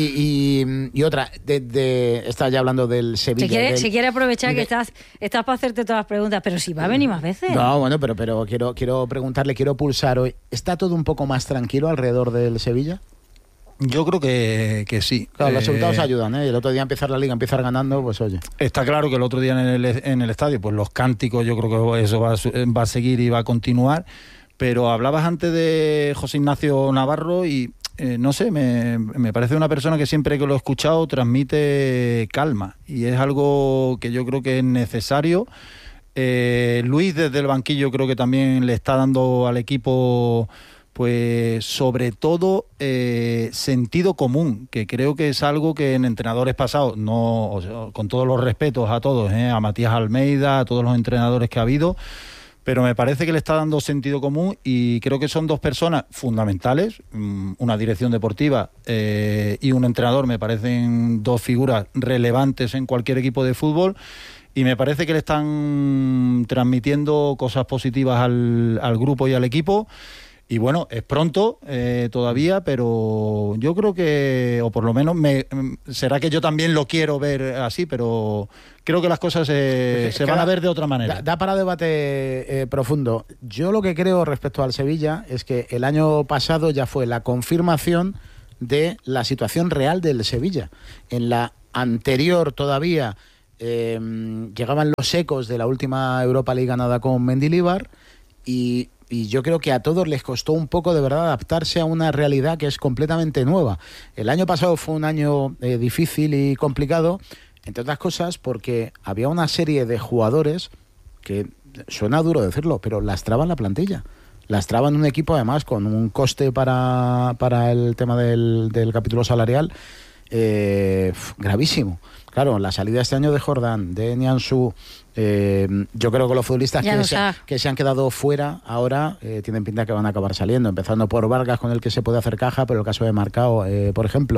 Y otra, estás ya hablando del Sevilla. Si quiere aprovechar que estás para hacerte todas las preguntas, pero si va a venir más veces. No, bueno, pero quiero preguntarle, quiero pulsar hoy. ¿Está todo un poco más tranquilo alrededor del Sevilla? Yo creo que sí. Claro, los resultados ayudan, ¿eh? El otro día empezar la liga, empezar ganando, pues oye. Está claro que el otro día en el estadio, pues los cánticos, yo creo que eso va a seguir y va a continuar. Pero hablabas antes de José Ignacio Navarro y no sé, me parece una persona que siempre que lo he escuchado transmite calma y es algo que yo creo que es necesario. Luis desde el banquillo creo que también le está dando al equipo, pues sobre todo sentido común, que creo que es algo que en entrenadores pasados, no, o sea, con todos los respetos a todos, a Matías Almeida, a todos los entrenadores que ha habido, pero me parece que le está dando sentido común y creo que son dos personas fundamentales, una dirección deportiva y un entrenador, me parecen dos figuras relevantes en cualquier equipo de fútbol y me parece que le están transmitiendo cosas positivas al grupo y al equipo. Y bueno, es pronto todavía, pero yo creo que, o por lo menos, será que yo también lo quiero ver así, pero creo que las cosas se van a ver de otra manera. Da para debate profundo. Yo lo que creo respecto al Sevilla es que el año pasado ya fue la confirmación de la situación real del Sevilla. En la anterior todavía llegaban los ecos de la última Europa League ganada con Mendilibar y yo creo que a todos les costó un poco de verdad adaptarse a una realidad que es completamente nueva. El año pasado fue un año difícil y complicado, entre otras cosas porque había una serie de jugadores que, suena duro decirlo, pero lastraban la plantilla. Lastraban un equipo además con un coste para el tema del capítulo salarial gravísimo. Claro, la salida este año de Jordán, de Nianzú, yo creo que los futbolistas que se han quedado fuera ahora tienen pinta que van a acabar saliendo, empezando por Vargas, con el que se puede hacer caja, pero el caso de Marcao, por ejemplo.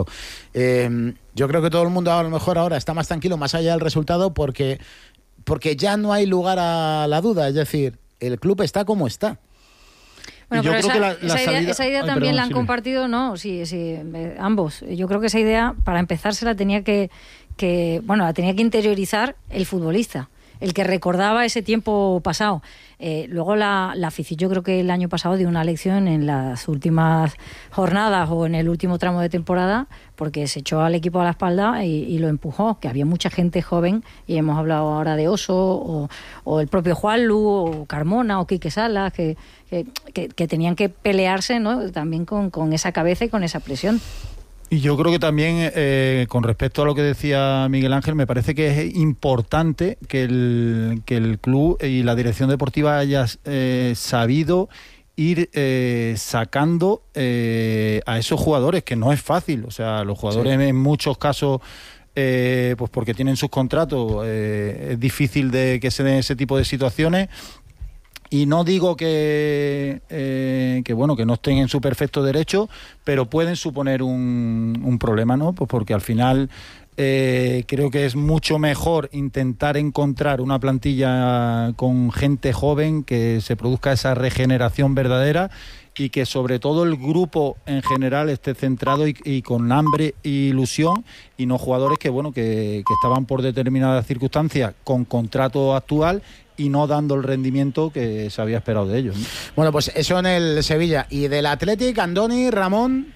Yo creo que todo el mundo a lo mejor ahora está más tranquilo, más allá del resultado, porque ya no hay lugar a la duda, es decir, el club está como está. Bueno, yo creo que esa idea también la han compartido, ¿no? Sí, ambos. Yo creo que esa idea, para empezar, la tenía que interiorizar el futbolista, el que recordaba ese tiempo pasado. Luego la afición, yo creo que el año pasado dio una lección en las últimas jornadas o en el último tramo de temporada, porque se echó al equipo a la espalda y lo empujó, que había mucha gente joven, y hemos hablado ahora de Oso, o el propio Juanlu, o Carmona, o Quique Salas, que tenían que pelearse, ¿no? También con esa cabeza y con esa presión. Y yo creo que también, con respecto a lo que decía Miguel Ángel, me parece que es importante que el club y la dirección deportiva haya sabido ir sacando a esos jugadores, que no es fácil. O sea, los jugadores en muchos casos, pues porque tienen sus contratos, es difícil de que se den ese tipo de situaciones. Y no digo que no estén en su perfecto derecho, pero pueden suponer un problema, ¿no? Pues porque al final creo que es mucho mejor intentar encontrar una plantilla con gente joven, que se produzca esa regeneración verdadera y que sobre todo el grupo en general esté centrado y con hambre e ilusión, y no jugadores que estaban por determinadas circunstancias con contrato actual y no dando el rendimiento que se había esperado de ellos, ¿no? Bueno, pues eso en el Sevilla. Y del Athletic, Andoni, Ramón,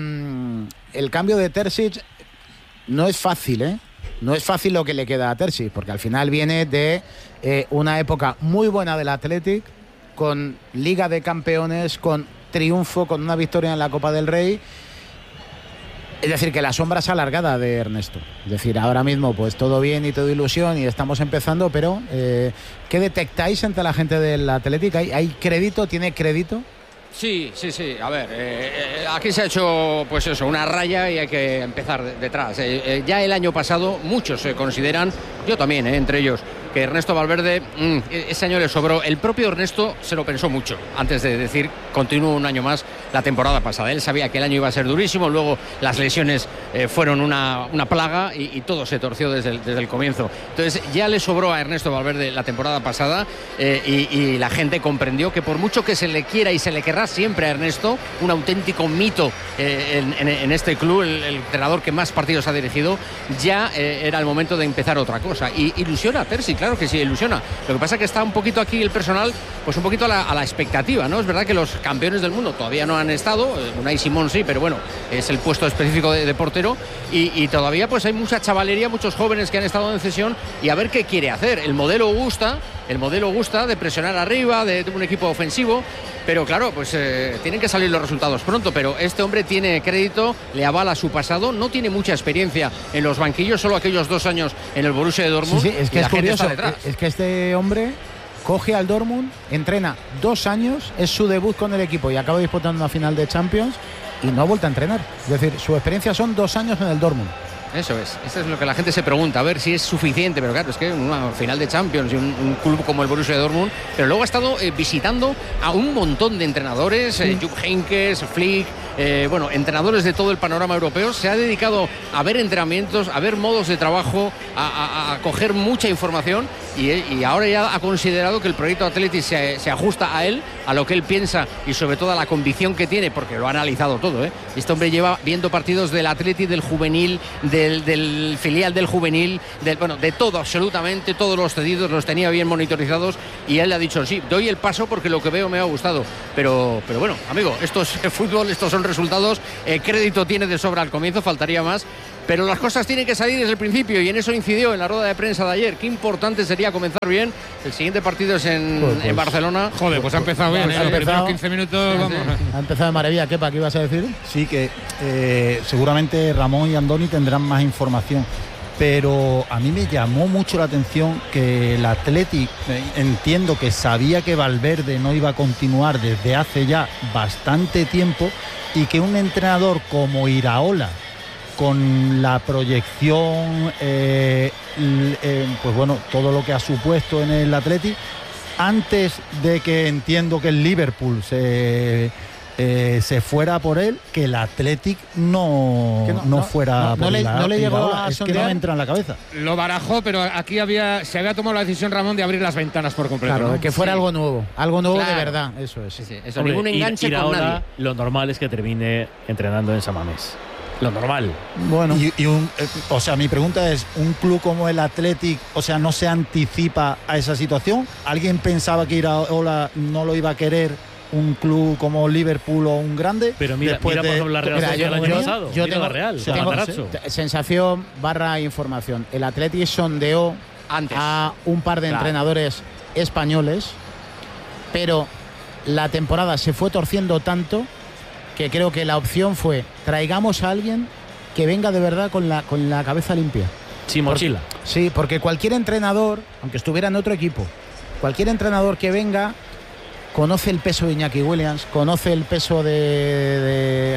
el cambio de Terzic no es fácil, ¿eh? No es fácil lo que le queda a Terzic, porque al final viene de una época muy buena del Athletic, con Liga de Campeones, con triunfo, con una victoria en la Copa del Rey. Es decir, que la sombra es alargada de Ernesto. Es decir, ahora mismo pues todo bien y todo ilusión y estamos empezando, pero ¿qué detectáis entre la gente del Athletic? ¿Hay crédito? ¿Tiene crédito? Sí. A ver, aquí se ha hecho pues eso, una raya, y hay que empezar detrás. Ya el año pasado muchos se consideran, yo también, entre ellos, que Ernesto Valverde ese año le sobró. El propio Ernesto se lo pensó mucho antes de decir continúo un año más la temporada pasada. Él sabía que el año iba a ser durísimo, luego las lesiones fueron una plaga y todo se torció desde el comienzo. Entonces ya le sobró a Ernesto Valverde la temporada pasada, y la gente comprendió que por mucho que se le quiera y se le querrá siempre a Ernesto, un auténtico mito en este club, el entrenador que más partidos ha dirigido, ya era el momento de empezar otra cosa. Y ilusiona a Terzic, claro que sí, ilusiona. Lo que pasa es que está un poquito aquí el personal, pues un poquito a la expectativa, ¿no? Es verdad que los campeones del mundo todavía no han estado, Unai Simón sí, pero bueno, es el puesto específico de portero, y todavía pues hay mucha chavalería, muchos jóvenes que han estado en cesión, y a ver qué quiere hacer. El modelo gusta de presionar arriba, de un equipo ofensivo, pero claro, pues tienen que salir los resultados pronto, pero este hombre tiene crédito, le avala su pasado, no tiene mucha experiencia en los banquillos, solo aquellos 2 años en el Borussia de Dortmund. Sí, es que y es la gente curioso, está detrás. es que este hombre coge al Dortmund, entrena 2 años, es su debut con el equipo y acaba disputando una final de Champions y no ha vuelto a entrenar. Es decir, su experiencia son 2 años en el Dortmund. Eso es lo que la gente se pregunta, a ver si es suficiente, pero claro, es que una final de Champions y un club como el Borussia de Dortmund, pero luego ha estado visitando a un montón de entrenadores, Jupp Heynckes, Flick, entrenadores de todo el panorama europeo. Se ha dedicado a ver entrenamientos, a ver modos de trabajo, a coger mucha información, y ahora ya ha considerado que el proyecto Athletic se ajusta a él, a lo que él piensa y sobre todo a la convicción que tiene, porque lo ha analizado todo. Este hombre lleva viendo partidos del Athletic, del juvenil, del filial del juvenil, de todo, absolutamente todos los cedidos los tenía bien monitorizados, y él le ha dicho, sí, doy el paso porque lo que veo me ha gustado, pero bueno, amigo, esto es fútbol, estos son resultados, crédito tiene de sobra al comienzo, faltaría más, pero las cosas tienen que salir desde el principio, y en eso incidió en la rueda de prensa de ayer. Qué importante sería comenzar bien. El siguiente partido es en Barcelona. Joder, pues ha empezado bien, los primeros 15 minutos, vamos. Ha empezado de maravilla. ¿Qué ibas a decir? Sí, que seguramente Ramón y Andoni tendrán más información, pero a mí me llamó mucho la atención que el Athletic, entiendo que sabía que Valverde no iba a continuar desde hace ya bastante tiempo, y que un entrenador como Iraola, con la proyección, todo lo que ha supuesto en el Athletic, antes de que entiendo que el Liverpool se fuera por él, que el Athletic no fuera por él. No le llegó a es que no me entra en la cabeza. Lo barajó, pero aquí se había tomado la decisión, Ramón, de abrir las ventanas por completo. Claro, ¿no? que fuera algo nuevo Claro. de verdad. Eso es. Sí, eso, Hombre, ningún enganche con ahora nadie. lo normal es que termine entrenando en San Mamés. Lo normal. Bueno, mi pregunta es, ¿un club como el Athletic, no se anticipa a esa situación? ¿Alguien pensaba que Iraola no lo iba a querer un club como Liverpool o un grande? Pero mira por ejemplo la Real Sociedad el año pasado. Yo mira tengo, la Real. sensación / información. El Athletic sondeó Antes. a un par de entrenadores españoles, pero la temporada se fue torciendo tanto que creo que la opción fue: traigamos a alguien que venga de verdad con la cabeza limpia. Sin mochila. Sí, porque cualquier entrenador, aunque estuviera en otro equipo, cualquier entrenador que venga conoce el peso de Iñaki Williams, conoce el peso de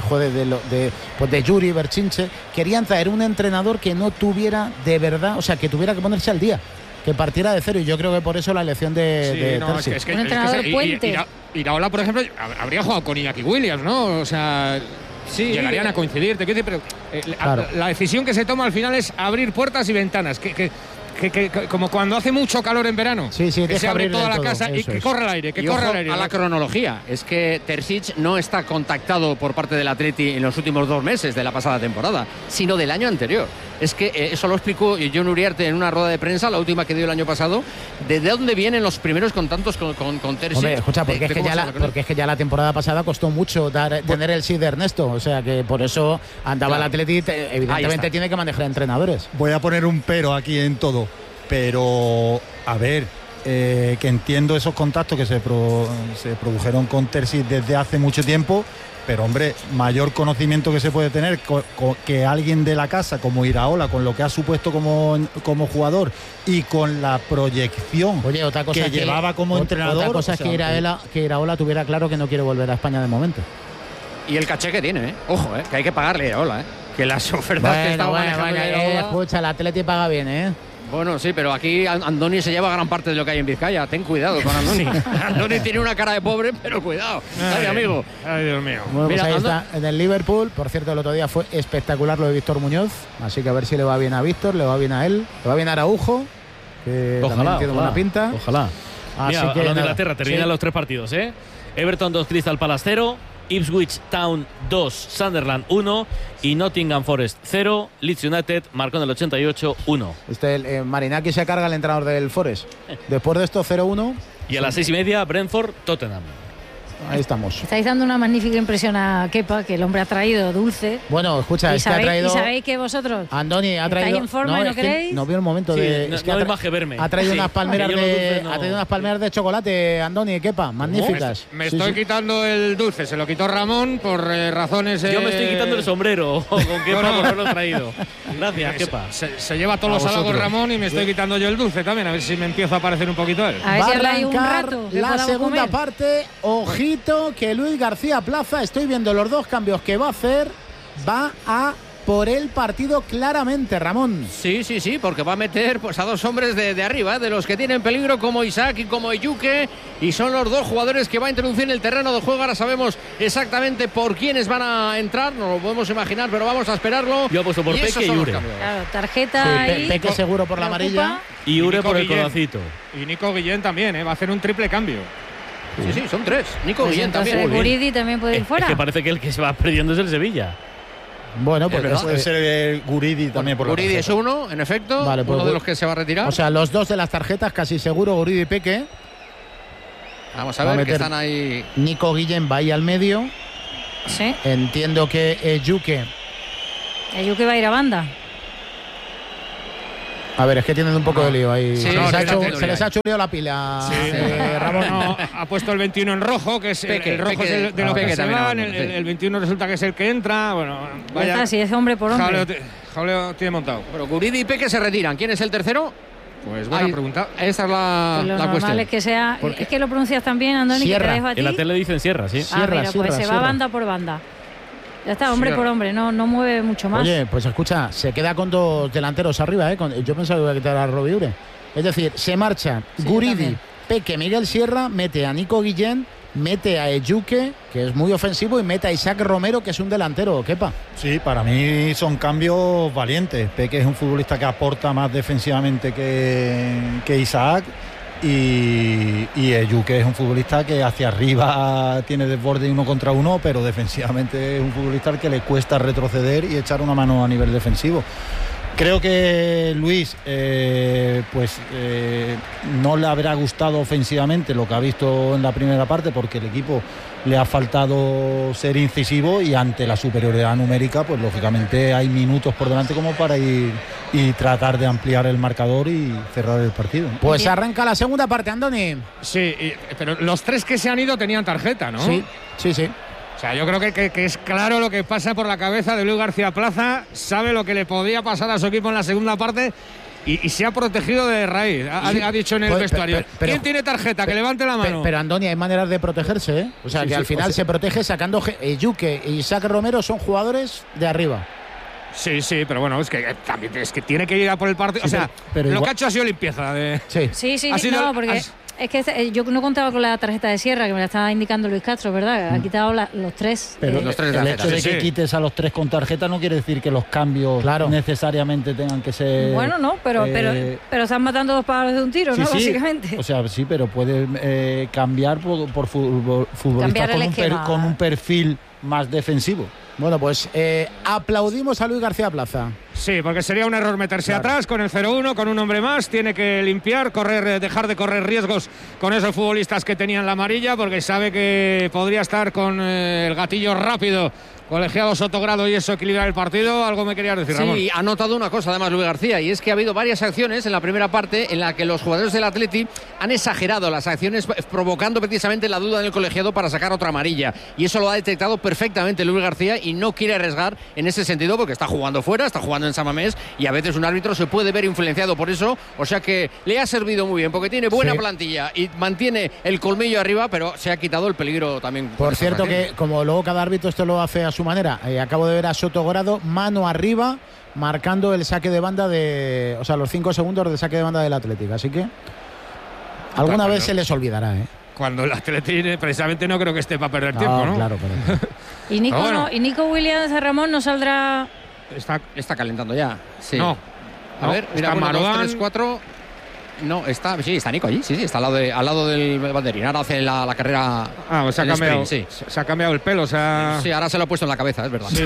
Yuri Berchinche. Querían traer un entrenador que no tuviera de verdad, que tuviera que ponerse al día, que partiera de cero, y yo creo que por eso la elección de Terzic. Un entrenador puente. Iraola, por ejemplo, habría jugado con Iñaki Williams, ¿no? Sí, llegarían a coincidir, te quiero decir, pero Claro. la decisión que se toma al final es abrir puertas y ventanas, que como cuando hace mucho calor en verano, Sí, que se abre abrir toda del la todo, casa y eso que es. corre el aire, Y ojo a la cronología, es que Terzic no está contactado por parte del Atleti en los últimos 2 meses de la pasada temporada, sino del año anterior. Es que eso lo explicó Jon Uriarte en una rueda de prensa, la última que dio el año pasado, de dónde vienen los primeros contactos con Terzic. Hombre, escucha, porque es que ya la temporada pasada costó mucho tener el sí de Ernesto, o sea que por eso andaba el Athletic, evidentemente tiene que manejar entrenadores. Voy a poner un pero aquí en todo, pero a ver, que entiendo esos contactos que se produjeron con Terzic desde hace mucho tiempo, pero hombre, mayor conocimiento que se puede tener que alguien de la casa como Iraola, con lo que ha supuesto como jugador y con la proyección otra cosa que llevaba como entrenador. Otra cosa es que Iraola tuviera claro que no quiere volver a España de momento. Y el caché que tiene, ojo, que hay que pagarle a Iraola, que las ofertas que estaba manejando Iraola... Escucha, el Athletic paga bien, Bueno, sí, pero aquí Andoni se lleva gran parte de lo que hay en Vizcaya. Ten cuidado con Andoni. Andoni tiene una cara de pobre, pero cuidado. Ay, amigo. Ay, Dios mío. Bueno, Mira, pues ahí está, en el Liverpool. Por cierto, el otro día fue espectacular lo de Víctor Muñoz. Así que a ver si le va bien a Víctor, le va bien a él, le va bien a Araujo, que también tiene buena pinta. Ojalá. Así Mira, que hablando de nada. Inglaterra, terminan los 3 partidos, Everton 2, Crystal Palace 0. Ipswich Town 2, Sunderland 1 y Nottingham Forest 0. Leeds United marcó en el 88 1. Marinaki se carga el entrenador del Forest. Después de esto 0-1. Y a las 6:30 Brentford Tottenham. Ahí estamos. Estáis dando una magnífica impresión a Kepa, que el hombre ha traído dulce. Bueno, escucha, es que ha traído. ¿Y sabéis que vosotros? Andoni ha traído. ¿Estáis en forma, no queréis? No veo el momento de. No, es que no hay más que verme. Ha traído unas palmeras de. No. Ha traído unas palmeras de chocolate, Andoni, Kepa, magníficas. Me estoy quitando el dulce, se lo quitó Ramón por razones. Yo me estoy quitando el sombrero con Kepa por haberlo traído. Gracias, Kepa. Se lleva todos los halagos Ramón y me estoy quitando yo el dulce también, a ver si me empiezo a parecer un poquito él. A ver Va si a habláis un arrancar rato. la segunda comer. parte. Ojito que Luis García Plaza, estoy viendo los dos cambios que va a hacer. Va a por el partido claramente, Ramón. Sí, porque va a meter pues a dos hombres de arriba, de los que tienen peligro, como Isaac y como Ejuke, y son los dos jugadores que va a introducir en el terreno de juego. Ahora sabemos exactamente por quiénes van a entrar, no lo podemos imaginar, pero vamos a esperarlo. Yo apuesto por Peque y Ure. Claro, tarjeta ahí. Peque seguro por la amarilla. Y Ure por el Guillén. codacito. Y Nico Guillén también, va a hacer un triple cambio. Sí, son tres. Nico Pues Guillén entonces también. Guridi también puede ir fuera. Es que parece que el que se va perdiendo es el Sevilla. Bueno, pues Puede ser Guridi también por la Guridi tarjeta. es uno, en efecto, Vale, pues uno de los que se va a retirar. O sea, los dos de las tarjetas casi seguro, Guridi y Peque. Vamos a va a ver que meter están ahí. Nico Guillén va ahí al medio. Sí. Entiendo que Ejuke. Ejuke va a ir a banda. A ver, es que tienen un poco de lío ahí. Sí, se les ha chuleado la pila, Ramón. No, ha puesto el 21 en rojo, que es Peque, el rojo Peque, es de los Peque que se también van, avanza, sí. el 21 resulta que es el que entra. Bueno, Ya vaya. está, si es hombre por hombre. Jaleo tiene montado. Bueno, Guridi y Peque se retiran. ¿Quién es el tercero? Pues buena Ahí- pregunta. Esa es la, Pues lo la normal cuestión. es que sea. Es que lo pronuncias tan bien, Andoni, que Sierra. te dejo a ti. En la tele dicen Sierra, sí. Sierra, mira, Sierra, pues se va Sierra. banda por banda. Ya está, hombre Sierra. por hombre, no mueve mucho más. Oye, pues escucha, se queda con dos delanteros arriba, ¿eh? Yo pensaba que iba a quitar a Robbie Ure. Es decir, se marcha Sí, Guridi, también. Peque, Miguel Sierra, mete a Nico Guillén, mete a Ejuke, que es muy ofensivo, y mete a Isaac Romero, que es un delantero, Kepa. Sí, para mí son cambios valientes. Peque es un futbolista que aporta más defensivamente que Isaac. Y Ejuke es un futbolista que hacia arriba tiene desborde 1 contra 1, pero defensivamente es un futbolista al que le cuesta retroceder y echar una mano a nivel defensivo. Creo que Luis no le habrá gustado ofensivamente lo que ha visto en la primera parte, porque el equipo le ha faltado ser incisivo, y ante la superioridad numérica pues lógicamente hay minutos por delante como para ir y tratar de ampliar el marcador y cerrar el partido, ¿no? Pues arranca la segunda parte, Andoni. Sí, pero los tres que se han ido tenían tarjeta, ¿no? Sí. O sea, yo creo que es claro lo que pasa por la cabeza de Luis García Plaza. Sabe lo que le podía pasar a su equipo en la segunda parte y se ha protegido de raíz. Ha dicho en el Pues, vestuario. pero- ¿Quién tiene tarjeta? Que levante la mano. Pero Andoni, hay maneras de protegerse, ¿eh? O sea, Sí, que sí, al final o sea- se protege sacando Ejuke y Isaac Romero, son jugadores de arriba. Sí, pero bueno, es que también es que tiene que ir a por el partido. Sí, o sea, pero lo igual- que ha hecho ha sido limpieza. Sí. Sí, Ha sido- no, porque es que yo no contaba con la tarjeta de Sierra, que me la estaba indicando Luis Castro, ¿verdad? Ha quitado los tres. Pero Los tres de el tarjeta. hecho de Sí, que sí. quites a los tres con tarjeta no quiere decir que los cambios Claro. necesariamente tengan que ser. Bueno, no, pero están matando dos pájaros de un tiro, ¿no? Sí, Básicamente. O sea, sí, pero puede cambiar por futbolistas Cambiar el esquema. con un perfil más defensivo. Bueno, pues aplaudimos a Luis García Plaza. Sí, porque sería un error meterse atrás con el 0-1, con un hombre más. Tiene que limpiar, dejar de correr riesgos con esos futbolistas que tenían la amarilla, porque sabe que podría estar con el gatillo rápido. Colegiado Sotogrado y eso equilibrar el partido. Algo me querías decir, Ramón. Sí, ha notado una cosa además Luis García, y es que ha habido varias acciones en la primera parte en la que los jugadores del Atleti han exagerado las acciones, provocando precisamente la duda en el colegiado para sacar otra amarilla, y eso lo ha detectado perfectamente Luis García y no quiere arriesgar en ese sentido, porque está jugando fuera, está jugando en San Mamés, y a veces un árbitro se puede ver influenciado por eso. O sea que le ha servido muy bien, porque tiene buena plantilla y mantiene el colmillo arriba, pero se ha quitado el peligro también. Por cierto, que como luego cada árbitro esto lo hace a su manera, acabo de ver a Sotogrado mano arriba marcando el saque de banda los 5 segundos del saque de banda del Atlético, así que alguna vez se les olvidará, ¿eh? Cuando el Atleti precisamente no creo que esté para perder tiempo, ¿no? Claro, pero Y Nico, Pero bueno. y Nico Williams, Ramón, no saldrá. Está calentando ya. Sí. No. A ver, mira, está bueno, 2, Marouane. 3, 4. No, está Nico allí, sí, está al lado del banderín. Ahora hace la carrera. Pues se ha cambiado. Sprint, sí. Se ha cambiado el pelo, Sí, ahora se lo ha puesto en la cabeza, es verdad. Sí.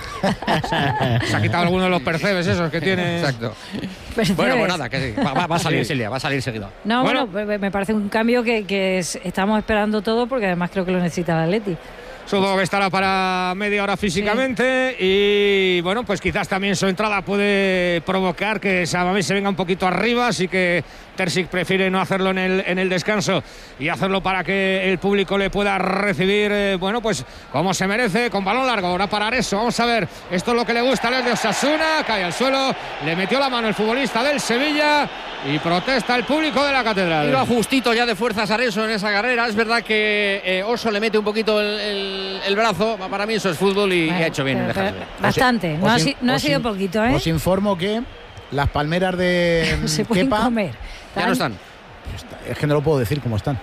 Se ha quitado alguno de los percebes esos que tiene. Exacto. Percebes. Bueno, pues nada, que sí. Va a salir, Silvia, va a salir seguido. No, bueno, me parece un cambio que estamos esperando todo, porque además creo que lo necesita el Atleti. Supongo que estará para media hora físicamente y bueno, pues quizás también su entrada puede provocar que Samamés se venga un poquito arriba, así que Terzic prefiere no hacerlo en el descanso y hacerlo para que el público le pueda recibir, bueno, pues como se merece, con balón largo. Ahora parar eso, vamos a ver, esto es lo que le gusta a los de Osasuna, cae al suelo, le metió la mano el futbolista del Sevilla y protesta el público de la Catedral. Iba justito ya de fuerzas Areso en esa carrera, es verdad que Oso le mete un poquito el brazo, para mí eso es fútbol y ha hecho bien dejarlo. Bastante, no ha sido poquito, ¿eh? Os informo que las palmeras de se pueden Kepa comer. Ya no están. Es que no lo puedo decir cómo están.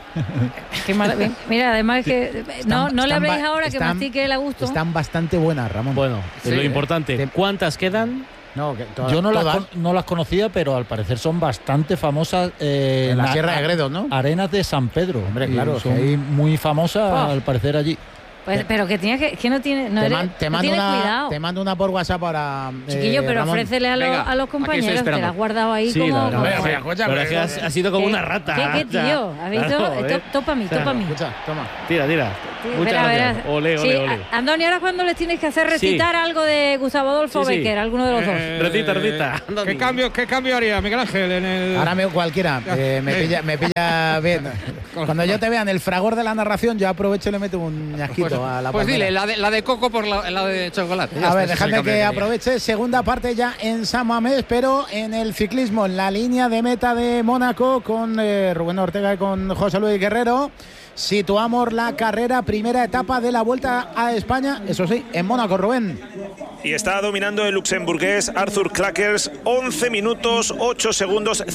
Mira, además que no le habléis ahora, que mastique el a gusto. Están bastante buenas, Ramón. Bueno, lo importante, ¿cuántas quedan? No, yo no las conocía, pero al parecer son bastante famosas en la Sierra de Gredos, ¿no? Arenas de San Pedro. Hombre, claro, son muy famosas al parecer allí. Pues, pero que no tiene. Te mando una por WhatsApp para. Chiquillo, pero Ramón. ofrécele a los compañeros, te la has guardado ahí sí, como. Pero es que ha sido como una rata. ¿Qué tío? ¿Has visto? Topa mí. Escucha, toma. Tira. Muchas gracias. Ole. Andoni, ahora cuando les tienes que hacer recitar algo de Gustavo Adolfo Becker, alguno de los dos. Recita. ¿Qué cambio haría Miguel Ángel? Ahora cualquiera. Me pilla bien. Cuando yo te vea en el fragor de la narración, yo aprovecho y le meto un ñasquito a la Pues palmera. dile, la de coco por la de chocolate. A ver, dejadme que aproveche. Segunda parte ya en San Mamés, pero en el ciclismo, en la línea de meta de Mónaco, con Rubén Ortega y con José Luis Guerrero. Situamos la carrera, primera etapa de la Vuelta a España, eso sí, en Mónaco, Rubén. Y está dominando el luxemburgués Arthur Klackers, 11 minutos, 8 segundos,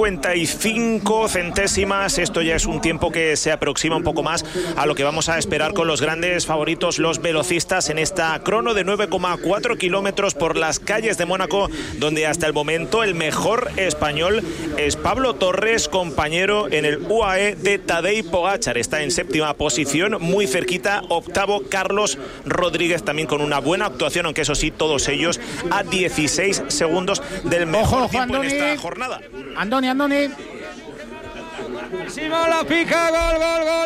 55 centésimas. Esto ya es un tiempo que se aproxima un poco más a lo que vamos a esperar con los grandes favoritos, los velocistas, en esta crono de 9,4 kilómetros por las calles de Mónaco, donde hasta el momento el mejor español es Pablo Torres, compañero en el UAE de Tadej Pogačar. Está en séptima posición, muy cerquita, octavo Carlos Rodríguez, también con una buena actuación, aunque eso sí, todos ellos a 16 segundos del mejor tiempo Andoni, en esta jornada. Andoni. Simón la pica, gol.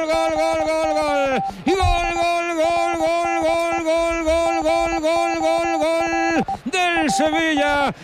Y gol del Sevilla.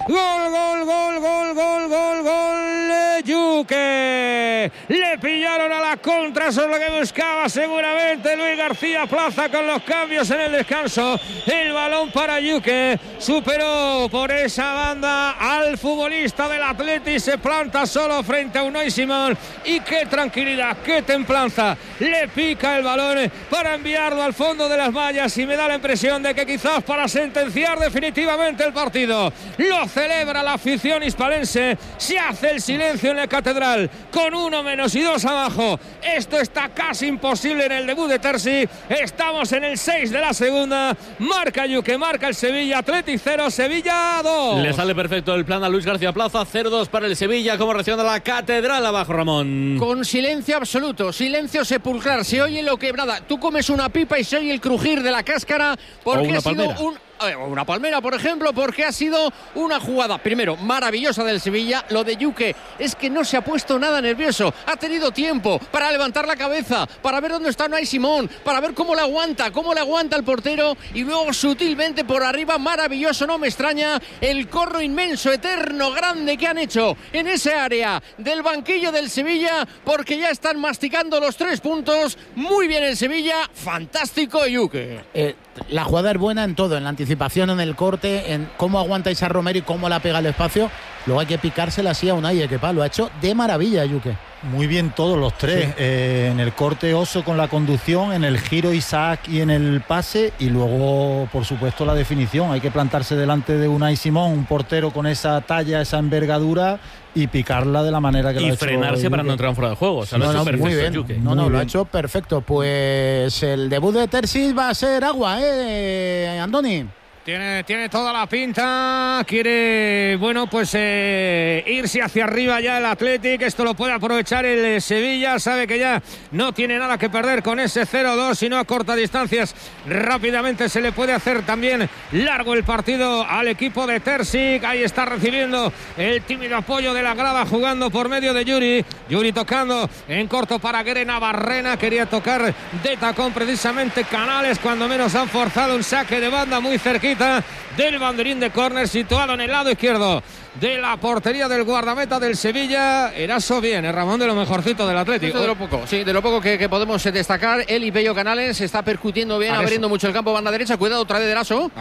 Gol. Yuque. Le pillaron a la contra, eso es lo que buscaba seguramente Luis García Plaza con los cambios en el descanso. El balón para Yuque, superó por esa banda al futbolista del Atleti, se planta solo frente a Unai Simón y qué tranquilidad, qué templanza, le pica el balón para enviarlo al fondo de las mallas y me da la impresión de que quizás para sentenciar definitivamente el partido. Lo celebra la afición hispalense, se hace el silencio en la Catedral con 1 menos y 2 abajo. Esto está casi imposible en el debut de Terzic. Estamos en el 6 de la segunda. Marca Yuque, marca el Sevilla. Athletic 0, Sevilla 2. Le sale perfecto el plan a Luis García Plaza. 0-2 para el Sevilla. Como reacciona la Catedral abajo, Ramón. Con silencio absoluto, silencio sepulcral. Se oye lo que nada. Tú comes una pipa y se oye el crujir de la cáscara porque ha sido una palmera, por ejemplo, porque ha sido una jugada, primero, maravillosa del Sevilla. Lo de Yuque es que no se ha puesto nada nervioso, ha tenido tiempo para levantar la cabeza, para ver dónde está Unai Simón, para ver cómo le aguanta el portero y luego sutilmente por arriba, maravilloso, no me extraña el corro inmenso, eterno, grande que han hecho en ese área del banquillo del Sevilla, porque ya están masticando los 3 puntos. Muy bien el Sevilla, fantástico Yuque. La jugada es buena en todo, en la anticipación, en el corte, en cómo aguanta Isa Romero y cómo la pega al espacio. Luego hay que picársela así a Unai, que lo ha hecho de maravilla, Yuque. Muy bien todos los tres, sí. En el corte Oso con la conducción, en el giro Isaac y en el pase, y luego por supuesto la definición. Hay que plantarse delante de Unai Simón, un portero con esa talla, esa envergadura, y picarla de la manera que lo ha hecho. Y frenarse para no entrar fuera de juego. O sea, lo ha hecho perfecto, muy bien. Yuque. Lo ha hecho perfecto. Pues el debut de Terzic va a ser agua, Andoni. Tiene toda la pinta. Quiere, bueno, pues irse hacia arriba ya el Athletic. Esto lo puede aprovechar el Sevilla. Sabe que ya no tiene nada que perder con ese 0-2, sino a cortas distancias rápidamente se le puede hacer también largo el partido al equipo de Terzic. Ahí está recibiendo el tímido apoyo de la grada, jugando por medio de Yuri. Yuri tocando en corto para Guerena Barrena. Quería tocar de tacón precisamente Canales, cuando menos han forzado un saque de banda muy cerquita del banderín de córner, situado en el lado izquierdo de la portería del guardameta del Sevilla. Eraso bien, Ramón, de lo mejorcito del Atlético. De lo poco, sí, de lo poco que podemos destacar. El y Pello Canales se está percutiendo bien, abriendo mucho el campo, banda derecha. Cuidado otra vez de Eraso.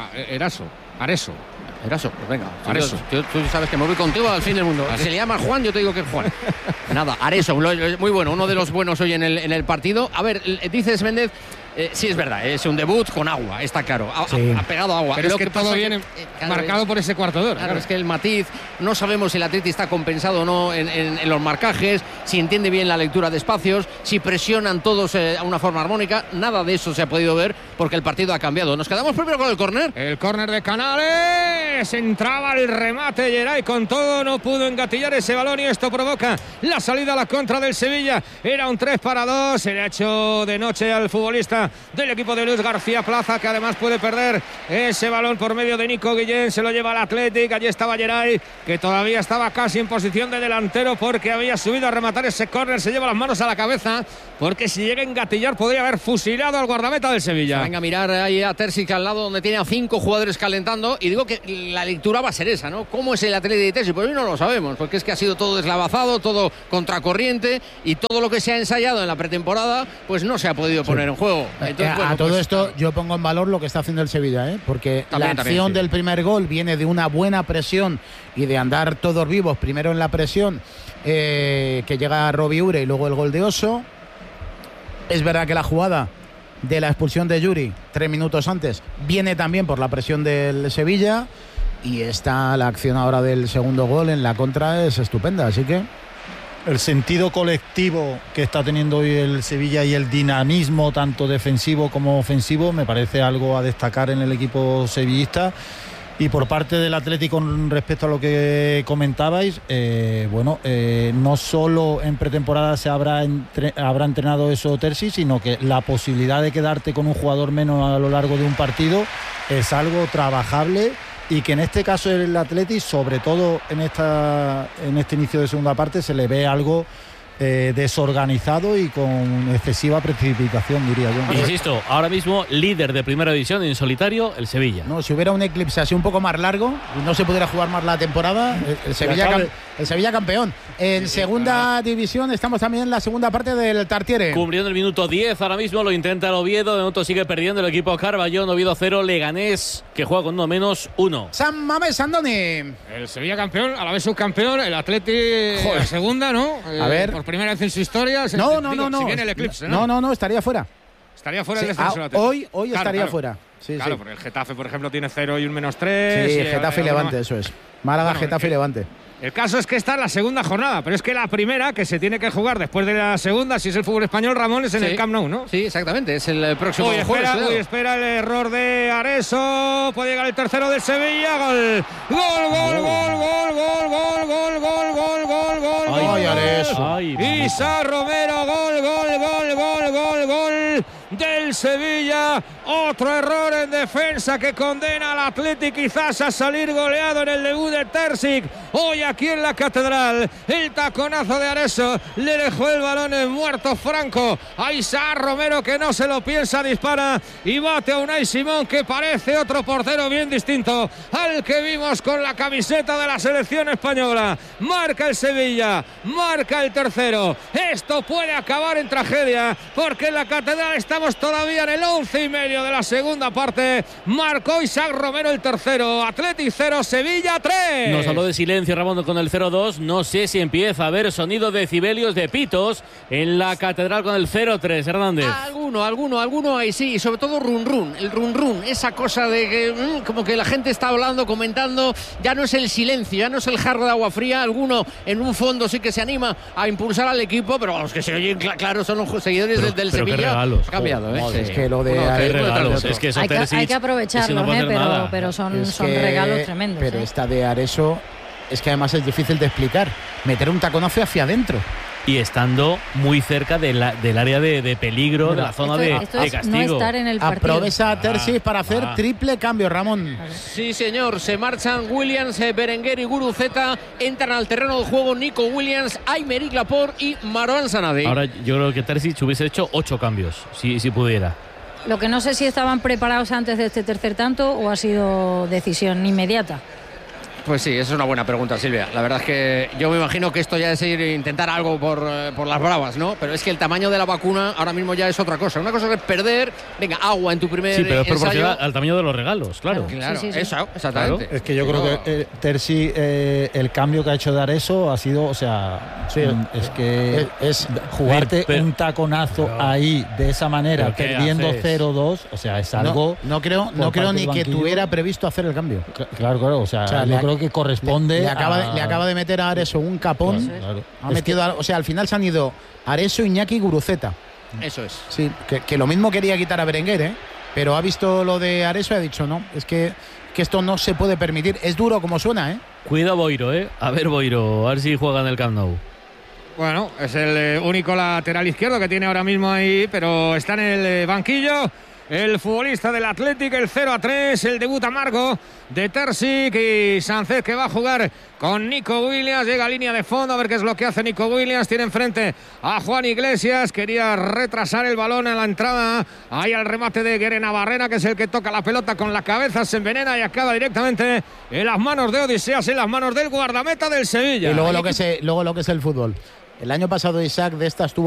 Areso, pues venga. Areso. Tú sabes que me voy contigo al fin del mundo. Se le llama Juan, yo te digo que es Juan. Nada, Areso, muy bueno, uno de los buenos hoy en el partido. A ver, dices Méndez. Sí, es verdad, es un debut con agua, está claro. Ha pegado agua. Pero es que todo viene marcado por ese cuarto de hora. Claro, es que el matiz, no sabemos si el Atleti está compensado o no en los marcajes, si entiende bien la lectura de espacios, si presionan todos a una forma armónica. Nada de eso se ha podido ver porque el partido ha cambiado. Nos quedamos primero con el córner. El córner de Canales. Entraba el remate Geray con todo, no pudo engatillar ese balón y esto provoca la salida a la contra del Sevilla. Era un 3-2. Se le ha hecho de noche al futbolista del equipo de Luis García Plaza, que además puede perder ese balón por medio de Nico Guillén. Se lo lleva al Athletic. Allí estaba Geray, que todavía estaba casi en posición de delantero porque había subido a rematar ese córner. Se lleva las manos a la cabeza porque si llega a engatillar podría haber fusilado al guardameta del Sevilla. Venga a mirar ahí a Terzic al lado, donde tiene a 5 jugadores calentando, y digo que la lectura va a ser esa, ¿no? ¿Cómo es el Athletic de Terzic? Pues hoy no lo sabemos, porque es que ha sido todo deslavazado, todo contracorriente, y todo lo que se ha ensayado en la pretemporada pues no se ha podido poner en juego. Entonces, a todo esto yo pongo en valor lo que está haciendo el Sevilla, porque la acción del primer gol viene de una buena presión y de andar todos vivos, primero en la presión que llega a Robbie Ure y luego el gol de Oso. Es verdad que la jugada de la expulsión de Yuri 3 minutos antes viene también por la presión del Sevilla, y la acción ahora del segundo gol en la contra es estupenda, así que el sentido colectivo que está teniendo hoy el Sevilla y el dinamismo tanto defensivo como ofensivo me parece algo a destacar en el equipo sevillista. Y por parte del Atlético, con respecto a lo que comentabais, no solo en pretemporada se habrá entrenado eso Terzic, sino que la posibilidad de quedarte con un jugador menos a lo largo de un partido es algo trabajable, y que en este caso el Athletic, sobre todo en este inicio de segunda parte, se le ve algo desorganizado y con excesiva precipitación, diría yo. Insisto, ahora mismo líder de primera división en solitario, el Sevilla. No, si hubiera un eclipse así un poco más largo y no se pudiera jugar más la temporada, el Sevilla campeón. En segunda división estamos también en la segunda parte del Tartiere. Cumpliendo el minuto 10, ahora mismo lo intenta el Oviedo, de momento sigue perdiendo el equipo Carballón. Oviedo 0, Leganés, que juega con 1-1. San Mamés, Andoni. El Sevilla campeón, a la vez subcampeón, el Athletic segunda, ¿no? A ver. Por primera vez en su historia. No. Si viene el eclipse, No, estaría fuera. Estaría fuera el descenso. Hoy estaría fuera. Sí, claro, porque el Getafe, por ejemplo, tiene 0 y un -3. Sí, Getafe y Levante, eso es. Málaga, Getafe y Levante. El caso es que está en la segunda jornada, pero es que la primera que se tiene que jugar después de la segunda, si es el fútbol español, Ramón, es en el Camp Nou, ¿no? Sí, exactamente, es el próximo jueves. Espera el error de Areso, puede llegar el tercero del Sevilla, gol. Ay, Areso. Isa Romero, gol del Sevilla. Otro error en defensa que condena al Athletic quizás a salir goleado en el debut de Terzic. Hoy aquí en la Catedral, el taconazo de Areso le dejó el balón en muerto franco a Isa Romero, que no se lo piensa, dispara y bate a Unai Simón, que parece otro portero bien distinto al que vimos con la camiseta de la selección española. Marca el Sevilla, marca el tercero. Esto puede acabar en tragedia, porque en la Catedral estamos todavía en el 11:30 de la segunda parte. Marcó Isaac Romero el tercero. Athletic 0, Sevilla 3. Nos habló de silencio Ramón con el 0-2. No sé si empieza a haber sonido de decibelios, de pitos en la Catedral con el 0-3. Hernández. Alguno ahí sí, y sobre todo el run, esa cosa de que como que la gente está hablando, comentando. Ya no es el silencio, ya no es el jarro de agua fría. Alguno en un fondo sí que se anima a impulsar al equipo, pero los que se oyen claro son los seguidores del Sevilla. Qué regalos. cambiado, ¿eh? Es que lo de regalos, es que eso hay que aprovecharlos, pero son regalos tremendos. Pero esta de Areso es que además es difícil de explicar. Meter un taconazo hacia adentro. Y estando muy cerca del área de peligro, de la zona de castigo. No estar en el partido. Aprovecha a Terzi para hacer triple cambio, Ramón. Sí, señor. Se marchan Williams, Berenguer y Guruceta. Entran al terreno de juego Nico Williams, Aymeric Laporte y Marouane Sanadi. Ahora yo creo que Terzic hubiese hecho 8 cambios, si pudiera. Lo que no sé si estaban preparados antes de este tercer tanto o ha sido decisión inmediata. Pues sí, esa es una buena pregunta, Silvia. La verdad es que yo me imagino que esto ya es intentar algo por las bravas, ¿no? Pero es que el tamaño de la vacuna ahora mismo ya es otra cosa. Una cosa es perder, venga, agua en tu primer Sí, pero es ensayo. proporcional al tamaño de los regalos, claro. Claro, sí. eso, exactamente. Claro. Es que yo creo que Terzi, el cambio que ha hecho de Areso ha sido, o sea, es que es jugarte un taconazo ahí de esa manera, perdiendo 0-2, o sea, es algo. No creo ni que tuviera previsto hacer el cambio. Claro, o sea yo creo que corresponde. Le acaba de meter a Areso un capón. Claro. Ha metido, o sea, al final se han ido Areso, Iñaki y Guruceta. Eso es. Sí, que lo mismo quería quitar a Berenguer, pero ha visto lo de Areso y ha dicho no, es que esto no se puede permitir. Es duro como suena, Cuida Boiro, A ver Boiro, a ver si juega en el Camp Nou. Bueno, es el único lateral izquierdo que tiene ahora mismo ahí, pero está en el banquillo. El futbolista del Athletic, el 0-3, el debut amargo de Terzic y Sánchez, que va a jugar con Nico Williams. Llega a línea de fondo, a ver qué es lo que hace Nico Williams. Tiene enfrente a Juan Iglesias, quería retrasar el balón a la entrada. Ahí al remate de Guerena Barrena, que es el que toca la pelota con la cabeza, se envenena y acaba directamente en las manos de Odiseas, en las manos del guardameta del Sevilla. Y luego lo que es el fútbol. El año pasado Isaac de estas tuvo